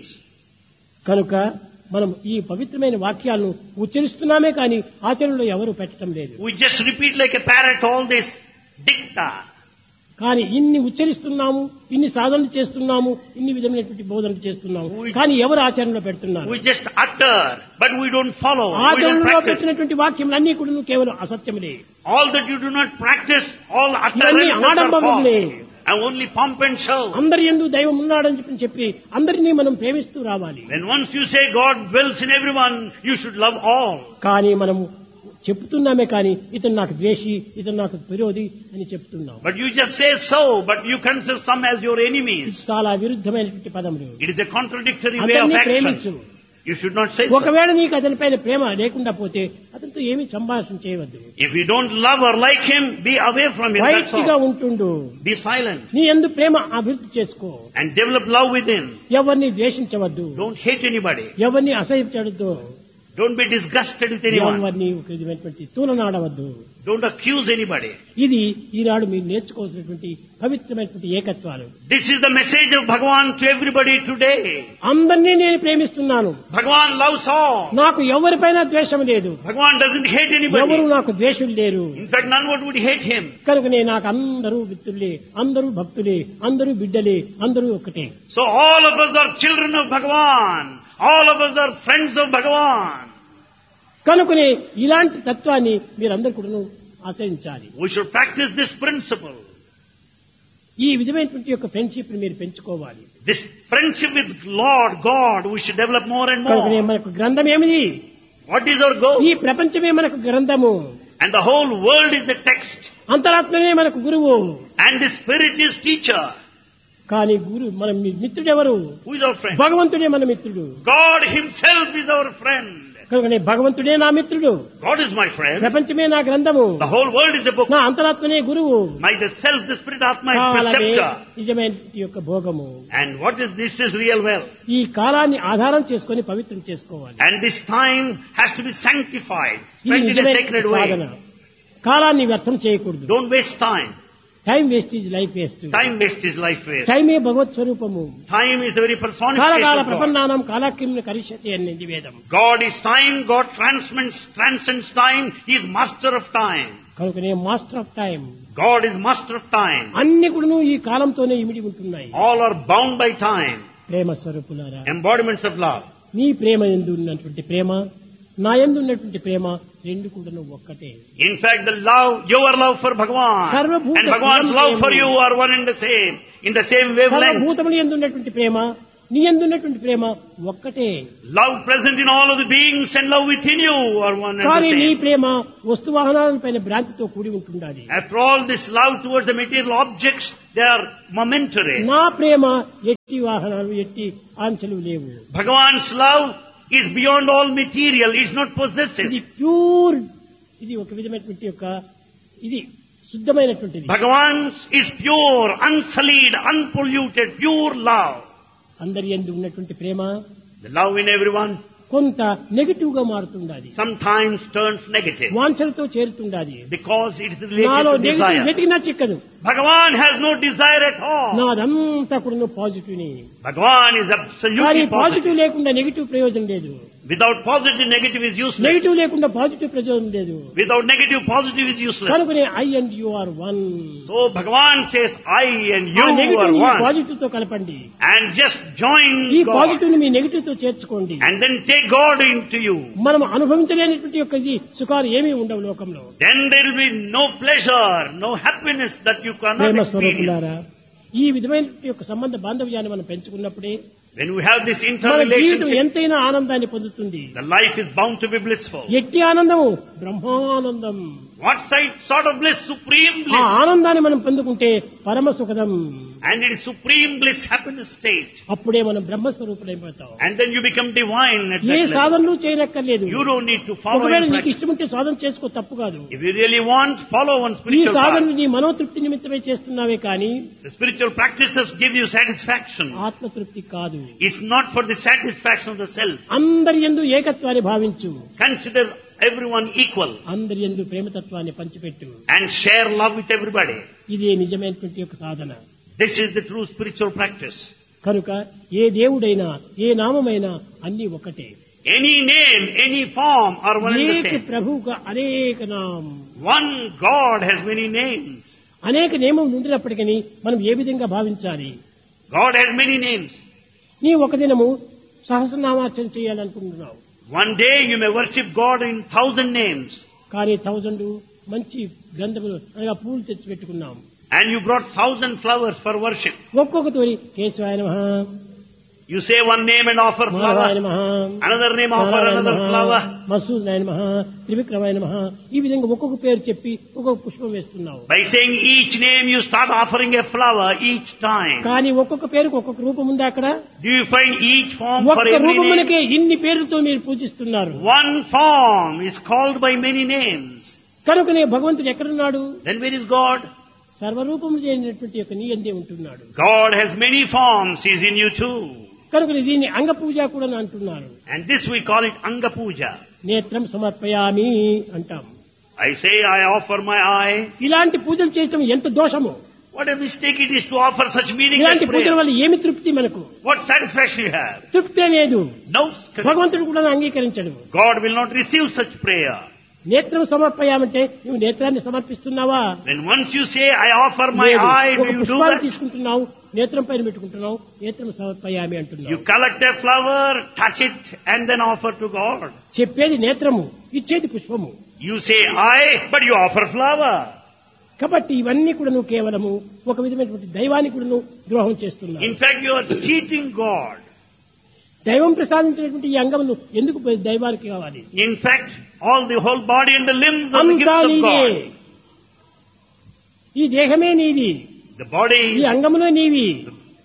కనుక మనం ఈ పవిత్రమైన వాక్యాలను ఉచ్చరిస్తున్నామే కానీ ఆచరణలో ఎవరు పెట్టడం లేదు. We just repeat like a parrot all this dicta. కానీ ఇన్ని ఉచ్చరిస్తున్నాము, ఇన్ని సాధనలు చేస్తున్నాము, ఇన్ని విధమైనటువంటి బోధనలు చేస్తున్నాము, కానీ ఎవరు ఆచరణలో పెడుతున్నారు? We just utter, but we don't follow. We don't ఆచరణలో practice. పెట్టినటువంటి వాక్యములన్నీ కూడా కేవలం అసత్యములే. All that you do not practice, all ఇవన్నీ utterances are ఆడంబరములే. false. And only pomp and show. అందరి యందు దైవం ఉన్నాడని చెప్పి అందరినీ మనం ప్రేమిస్తూ రావాలి. When once you say God dwells in everyone, you should love all. కానీ మనము చెప్తున్నామే కానీ ఇతను నాకు ద్వేషి, ఇతను నాకు విరోధి అని చెప్తున్నాం. But you just say so, but you consider some as your ఇది enemies. చాలా విరుద్ధమైనటువంటి పదములు. It is a contradictory way of అందరినీ ప్రేమించు. action. You should not say so. ఒకవేళ నీకు అతనిపైన ప్రేమ లేకుండా పోతే అతనితో ఏమీ సంభాషణ చేయవద్దు. If you don't love or like him, be away from him. That's వైట్గా all. ఉంటుండు. Be silent నీ యందు ప్రేమ అభివృద్ధి చేసుకో. and develop love within. ఎవరిని ద్వేషించవద్దు, Don't hate anybody. ఎవరిని అసహ్యపడద్దు, Don't be disgusted with anyone. ఎవరిని ఒక విధమైనటువంటి తూలనాడవద్దు. Don't accuse anybody. ఇది ఈనాడు మీరు నేర్చుకోవాల్సినటువంటి పవిత్రమైనటువంటి ఏకత్వాలు. This is the message of Bhagavan to everybody today. అందరినీ నేను ప్రేమిస్తున్నాను, Bhagavan loves all. నాకు ఎవరిపైన ద్వేషం లేదు, Bhagavan doesn't hate ఎవరు anybody. నాకు ద్వేషులు లేరు. In fact, none would hate him. కనుకనే నాకు అందరూ మిత్రులే, అందరూ భక్తులే, అందరూ బిడ్డలే, అందరూ ఒకటే. So all of us are children of Bhagavan. All of us are friends of Bhagavan. కనుకనే ఇలాంటి తత్వాన్ని మీరందరూ కూడా ఆచరించాలి. We should practice this principle. ఈ విధమైనటువంటి యొక్క ఫ్రెండ్షిప్ ని మీరు పెంచుకోవాలి. This friendship with Lord God, we should develop more and కనుకనే more. మనకు గ్రంథం ఏమిది? What is our goal? ఈ ప్రపంచమే మనకు గ్రంథము, And the whole world is the text. అంతరాత్మనే మనకు గురువు. And the Spirit is teacher. కానీ మన మిత్రుడు ఎవరు? Who is our friend? భగవంతుడే మన మిత్రుడు. God himself is our friend. కనుక భగవంతుడే నా మిత్రుడు, God is my friend. ప్రపంచమే నా గ్రంథము, The whole world is a book. నా అంతరాత్మనే గురువు, My self, the spirit Atma is కాలమే preceptor. నిజమైన యొక్క భోగము. And what is this is real wealth. ఈ కాలాన్ని ఆధారం చేసుకొని పవిత్రం చేసుకోవాలి. And this time has to be sanctified, ఇది spent in a నిజమైన sacred సాధన. way. కాలాన్ని వ్యర్థం చేయకూడదు. Don't waste time. Time waste is life waste. Time waste is life waste. టైమే భగవత్ స్వరూపము. Time is the very personification కాలకాల of God. ప్రపన్నానం కాలాకిమ్ని కరిష్యతి అనేది వేదం. God is time. God transcends time. He is master of time. కనుకనే master of time. God is master of time. అన్ని కూడా ఈ కాలంతోనే ఇమిడి ఉంటున్నాయి. All are bound by time. ప్రేమ స్వరూపులారా, Embodiments of love. నీ ప్రేమ యందు ఉన్నటువంటి ప్రేమ, నా యందు ఉన్నటువంటి ప్రేమ రెండు కూడా ఒక్కటే. In fact, your love for Bhagavan Sarvabhuta and Bhagavan's love for you are one and the same, in the same wavelength. సర్వభూతములు యందు ఉన్నటువంటి ప్రేమ, నీ యందు ఉన్నటువంటి ప్రేమ ఒక్కటే. Love present in all of the beings and love within you are one and కానీ the నీ same. ప్రేమ వస్తు వాహనాలపైన భ్రాంతితో కూడి ఉంటుండాలి. After all, this love towards the material objects, they are momentary. నా ప్రేమ ఎట్టి వాహనాలు, ఎట్టి ఆంచలు లేవు. Bhagavan's love is beyond all material. It's not possessive. ఇది ప్యూర్, ఇది ఒక విధమైనటువంటి యొక్క ఇది శుద్ధమైనటువంటిది. Bhagavan's is pure, unsullied, unpolluted, pure love. అందరి యందు ఉన్నటువంటి ప్రేమ The love in everyone కొంత నెగటివ్ గా మారుతుండాలి. sometimes turns negative వాంఛలతో చేరుతుండాలి. because it is నాలో related to నెగటివ్ desire. వెతికినా చిక్కదు. Bhagavan has no desire at all. నాదంతా కూడా పాజిటివ్ ని. Bhagavan is కానీ absolutely పాజిటివ్ positive. లేకుండా నెగటివ్ ప్రయోజనం లేదు. Without positive, negative is useless. Negative లేకుండా పాజిటివ్ ప్రయోజనం లేదు. Without negative, positive is useless. కనుకనే I and you are one. So Bhagavan says, I and you negative are ని one. Positive తో కలపండి. And just join ఈ God. పాజిటివ్ ని మీ negative తో చేర్చుకోండి. And then take God into you. మనం అనుభవించలేనటువంటి యొక్క ఇది సుఖాలు ఏమీ ఉండవు లోకంలో. Then there will be no pleasure, no happiness that you cannot Prema experience. స్వరూపులారా, ఈ విధమైనటువంటి యొక్క సంబంధ బాంధవ్యాన్ని మనం పెంచుకున్నప్పుడే When we have this మన జీవితం interrelationship, ఎంతైనా ఆనందాన్ని పొందుతుంది. the life is bound to be blissful. ఎట్టి ఆనందము Brahmanandam. What sort of bliss? Supreme ఆ bliss. ఆనందాన్ని మనం పొందుకుంటే పరమ సుఖదం. And it is supreme bliss, happiness state. అప్పుడే మనం బ్రహ్మస్వరూపులైపోతాం. And then you become divine at A that level. సాధనలు చేయనక్కర్లేదు. You don't need to follow ఒకవేళ in నీకు practice. ఇష్టం ఉంటే సాధన చేసుకో, తప్పు కాదు. If you really want, follow one ఈ spiritual సాధనలు path. నీ మనోతృప్తి నిమిత్తమే చేస్తున్నావే కానీ The spiritual practices give you satisfaction. ఆత్మతృప్తి కాదు. It's not for the satisfaction of the self. అందరి యందు ఏకత్వాన్ని భావించు. Consider everyone equal అందరి యందు ప్రేమతత్వాన్ని పంచిపెట్టు. and share love with everybody. ఇదే నిజమైనటువంటి యొక్క సాధన. This is the true spiritual practice. కనుక ఏ దేవుడైనా ఏ నామమైనా అన్ని ఒకటే. Any name, any form are one and the అనేక same. ప్రభువుగా అనేక నామం. One God has many names. అనేక నియమం ఉండినప్పటికీ మనం ఏ విధంగా భావించాలి? God has many names. నీ ఒక దినము సహస్రనామార్చన చేయాలనుకుంటున్నావు. One day you may worship God in 1,000 names. కానీ 1000 మంచి గంధములు అనగా పూలు తెచ్చి పెట్టుకున్నాం. And you brought 1,000 flowers for worship. ఒక్కొక్క తోరి కేశవాయ నమః, You say one name and offer మాధవాయ flower. నమః, Another name, offer Narayana another నమః, flower. మసూదనాయ నమః, త్రివిక్రమాయ నమః, ఈ విధంగా ఒక్కొక్క పేరు చెప్పి ఒక్కొక్క పుష్పం వేస్తున్నావు. By saying each name, you start offering a flower each time. కానీ ఒక్కొక్క పేరుకు ఒక్కొక్క రూపం ఉంది అక్కడ. Do you find each form for ఒక్క every name? రూపమునకే ఇన్ని పేర్లతో మీరు పూజిస్తున్నారు. One form is called by many names. కనుకనే భగవంతుడు ఎక్కడున్నాడు? Then where is God? సర్వరూపము చేయనటువంటి యొక్క నీ అందే ఉంటున్నాడు. God has many forms. He is in you too. కనుక దీన్ని అంగ పూజ కూడా అంటున్నారు. And this we call it Anga Puja. నేత్రం సమర్పయామి అంటాం. I say I offer my eye. ఇలాంటి పూజలు చేయటం ఎంత దోషము. What a mistake it is to offer such meaningless ఇలాంటి పూజల prayer. వల్ల ఏమి తృప్తి మనకు? What satisfaction you have? తృప్తే లేదు. No. భగవంతుడు కూడా అంగీకరించడు. God will not receive such prayer. నేత్రం సమర్పయామంటే నువ్వు నేత్రాన్ని సమర్పిస్తున్నావా? When once you say I offer my లేదు. eye, do ఒక you do పుష్పాన్ని that? తీసుకుంటున్నావు, నేత్రం పైన పెట్టుకుంటున్నావు, నేత్రం సమర్పయామి అంటున్నావు. You collect a flower, touch it, and then offer to God. చెప్పేది నేత్రము, ఇచ్చేది పుష్పము. You say eye, but you offer flower. కాబట్టి ఇవన్నీ కూడా నువ్వు కేవలము ఒక విధమైనటువంటి దైవానికి కూడా నువ్వు ద్రోహం చేస్తున్నావు. In fact, you are cheating God. దైవం ప్రసాదించినటువంటి ఈ అంగమును ఎందుకు దైవానికి కావాలి? In fact, the whole body and the limbs are the అంతా gifts of నీదే. God. ఈ దేహమే నీది, The body ఈ is, అంగములే నీవి.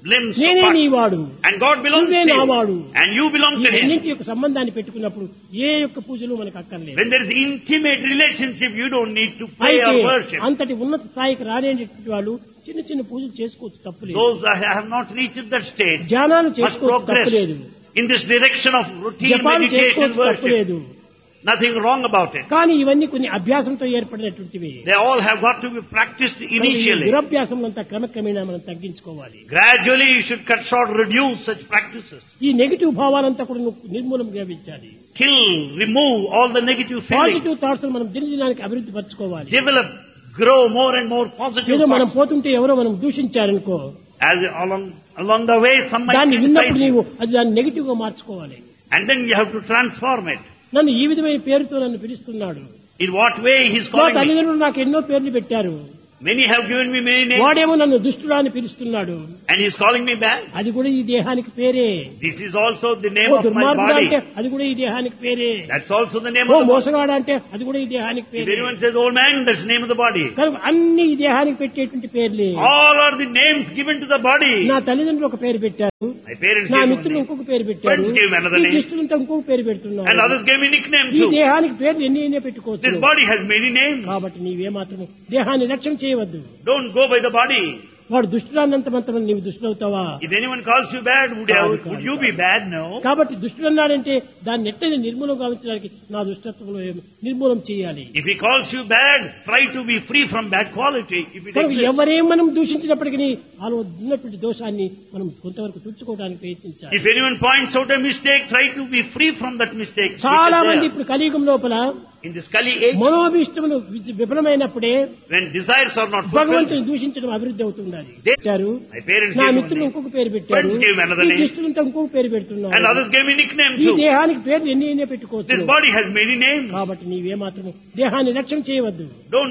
limbs, నేనే parts. నీ వాడు, And God belongs నువ్వే to నా you. వాడు. And you belong ఈ to Him. రెండింటి యొక్క సంబంధాన్ని పెట్టుకున్నప్పుడు ఏ యొక్క పూజలు మనకు అక్కర్లేదు. When there is intimate relationship, you don't need to pray అయితే or worship. అంతటి ఉన్నత స్థాయికి రానేటువంటి వాళ్ళు చిన్న చిన్న పూజలు చేసుకోవచ్చు, తప్పులేదు. Those that have not reached that stage ధ్యానాలు must చేసుకోవచ్చు, progress తప్పులేదు. in this direction of routine జపాలు meditation చేసుకోవచ్చు, worship. తప్పులేదు. Nothing wrong about it. కానీ ఇవన్నీ కొన్ని అభ్యాసంతో ఏర్పడినటువంటివి. They all have got to be practiced initially. దురభ్యాసం అంతా క్రమక్రమేణా మనం తగ్గించుకోవాలి. Gradually you should cut short, reduce such practices. ఈ నెగిటివ్ భావాలంతా కూడా నిర్మూలన గావించాలి. Kill, remove all the negative feelings. Positive thoughts మనం దినదినానికి అభివృద్ధి పరచుకోవాలి. Develop, grow more and more positive ఏదో మనం thoughts. పోతుంటే ఎవరో మనం దూషించారనుకో, As along the way some might దాన్ని విన్నప్పుడు criticize నీవు you. అది దాన్ని నెగిటివ్ గా మార్చుకోవాలి. And then you have to transform it. నన్ను ఈ విధమైన పేరుతో నన్ను పిలుస్తున్నాడు, In what way he is మా calling me? తల్లిదండ్రులు నాకు ఎన్నో పేర్లు పెట్టారు, Many have given me many names. వాడేమో నన్ను దుష్టుడా అని పిలుస్తున్నాడు, And he is calling me back. అది కూడా ఈ దేహానికి పేరే. This is also the name oh of my దుర్మార్గుడు body. అంటే అది కూడా ఈ దేహానికి పేరే. That's also the name oh of the body. మోసగాడు అంటే అది కూడా ఈ దేహానికి If పేరే. anyone says old man, that's the name of the body. కనుక అన్ని ఈ దేహానికి పెట్టేటువంటి పేర్లే. All are the names given to the body. నా తల్లిదండ్రులు ఒక పేరు పెట్టారు, My parents నా gave one మిత్రులు name. ఇంకొక పేరు పెట్టారు, Friends gave another ఈ name. దుష్టులంతా ఇంకొక పేరు And పెడుతున్నారు. others gave me nickname ఈ too. దేహానికి పేర్లు ఎన్ని పెట్టుకోవచ్చు. This body has many names. కాబట్టి నీవేమాత్రము దేహాన్ని రక్షణ చేయవద్దు. Don't go by the body. వాడు దుష్టులన్నంత మాత్రం నీవు దుష్టులవుతావా? If anyone calls you bad, would you be bad? No. కాబట్టి దుష్టులన్నాడంటే దాన్ని ఎట్టని నిర్మూలం గావించడానికి నా దుష్టత్వంలో నిర్మూలం చేయాలి. If he calls you bad, try to be free from bad quality. If it కనుక exists. ఎవరేం మనం దూషించినప్పటికీ వాళ్ళు ఉన్నటువంటి దోషాన్ని మనం కొంతవరకు తుడుచుకోవడానికి ప్రయత్నించాలి. If anyone points out a mistake, try to be free from that mistake. which is చాలా మంది there. ఇప్పుడు కలియుగం లోపల In this Kali age, మనోభీష్టములు విఫలమైనప్పుడే when desires are not fulfilled, భగవంతుని దూషించడం అభివృద్ధి అవుతుండాలి. They- పెట్టారు, my parents నా gave one మిత్రులు name. ఇంకొక పేరు పెట్టారు, Friends gave another ఈ name. దుష్టులంతా ఇంకొక పేరు And పెడుతున్నారు. others gave me nickname ఈ too. దేహానికి పేర్లు ఎన్ని పెట్టుకోవచ్చు. This body has many names. కాబట్టి నీవేమాత్రము దేహాన్ని రక్షణ చేయవద్దు. Don't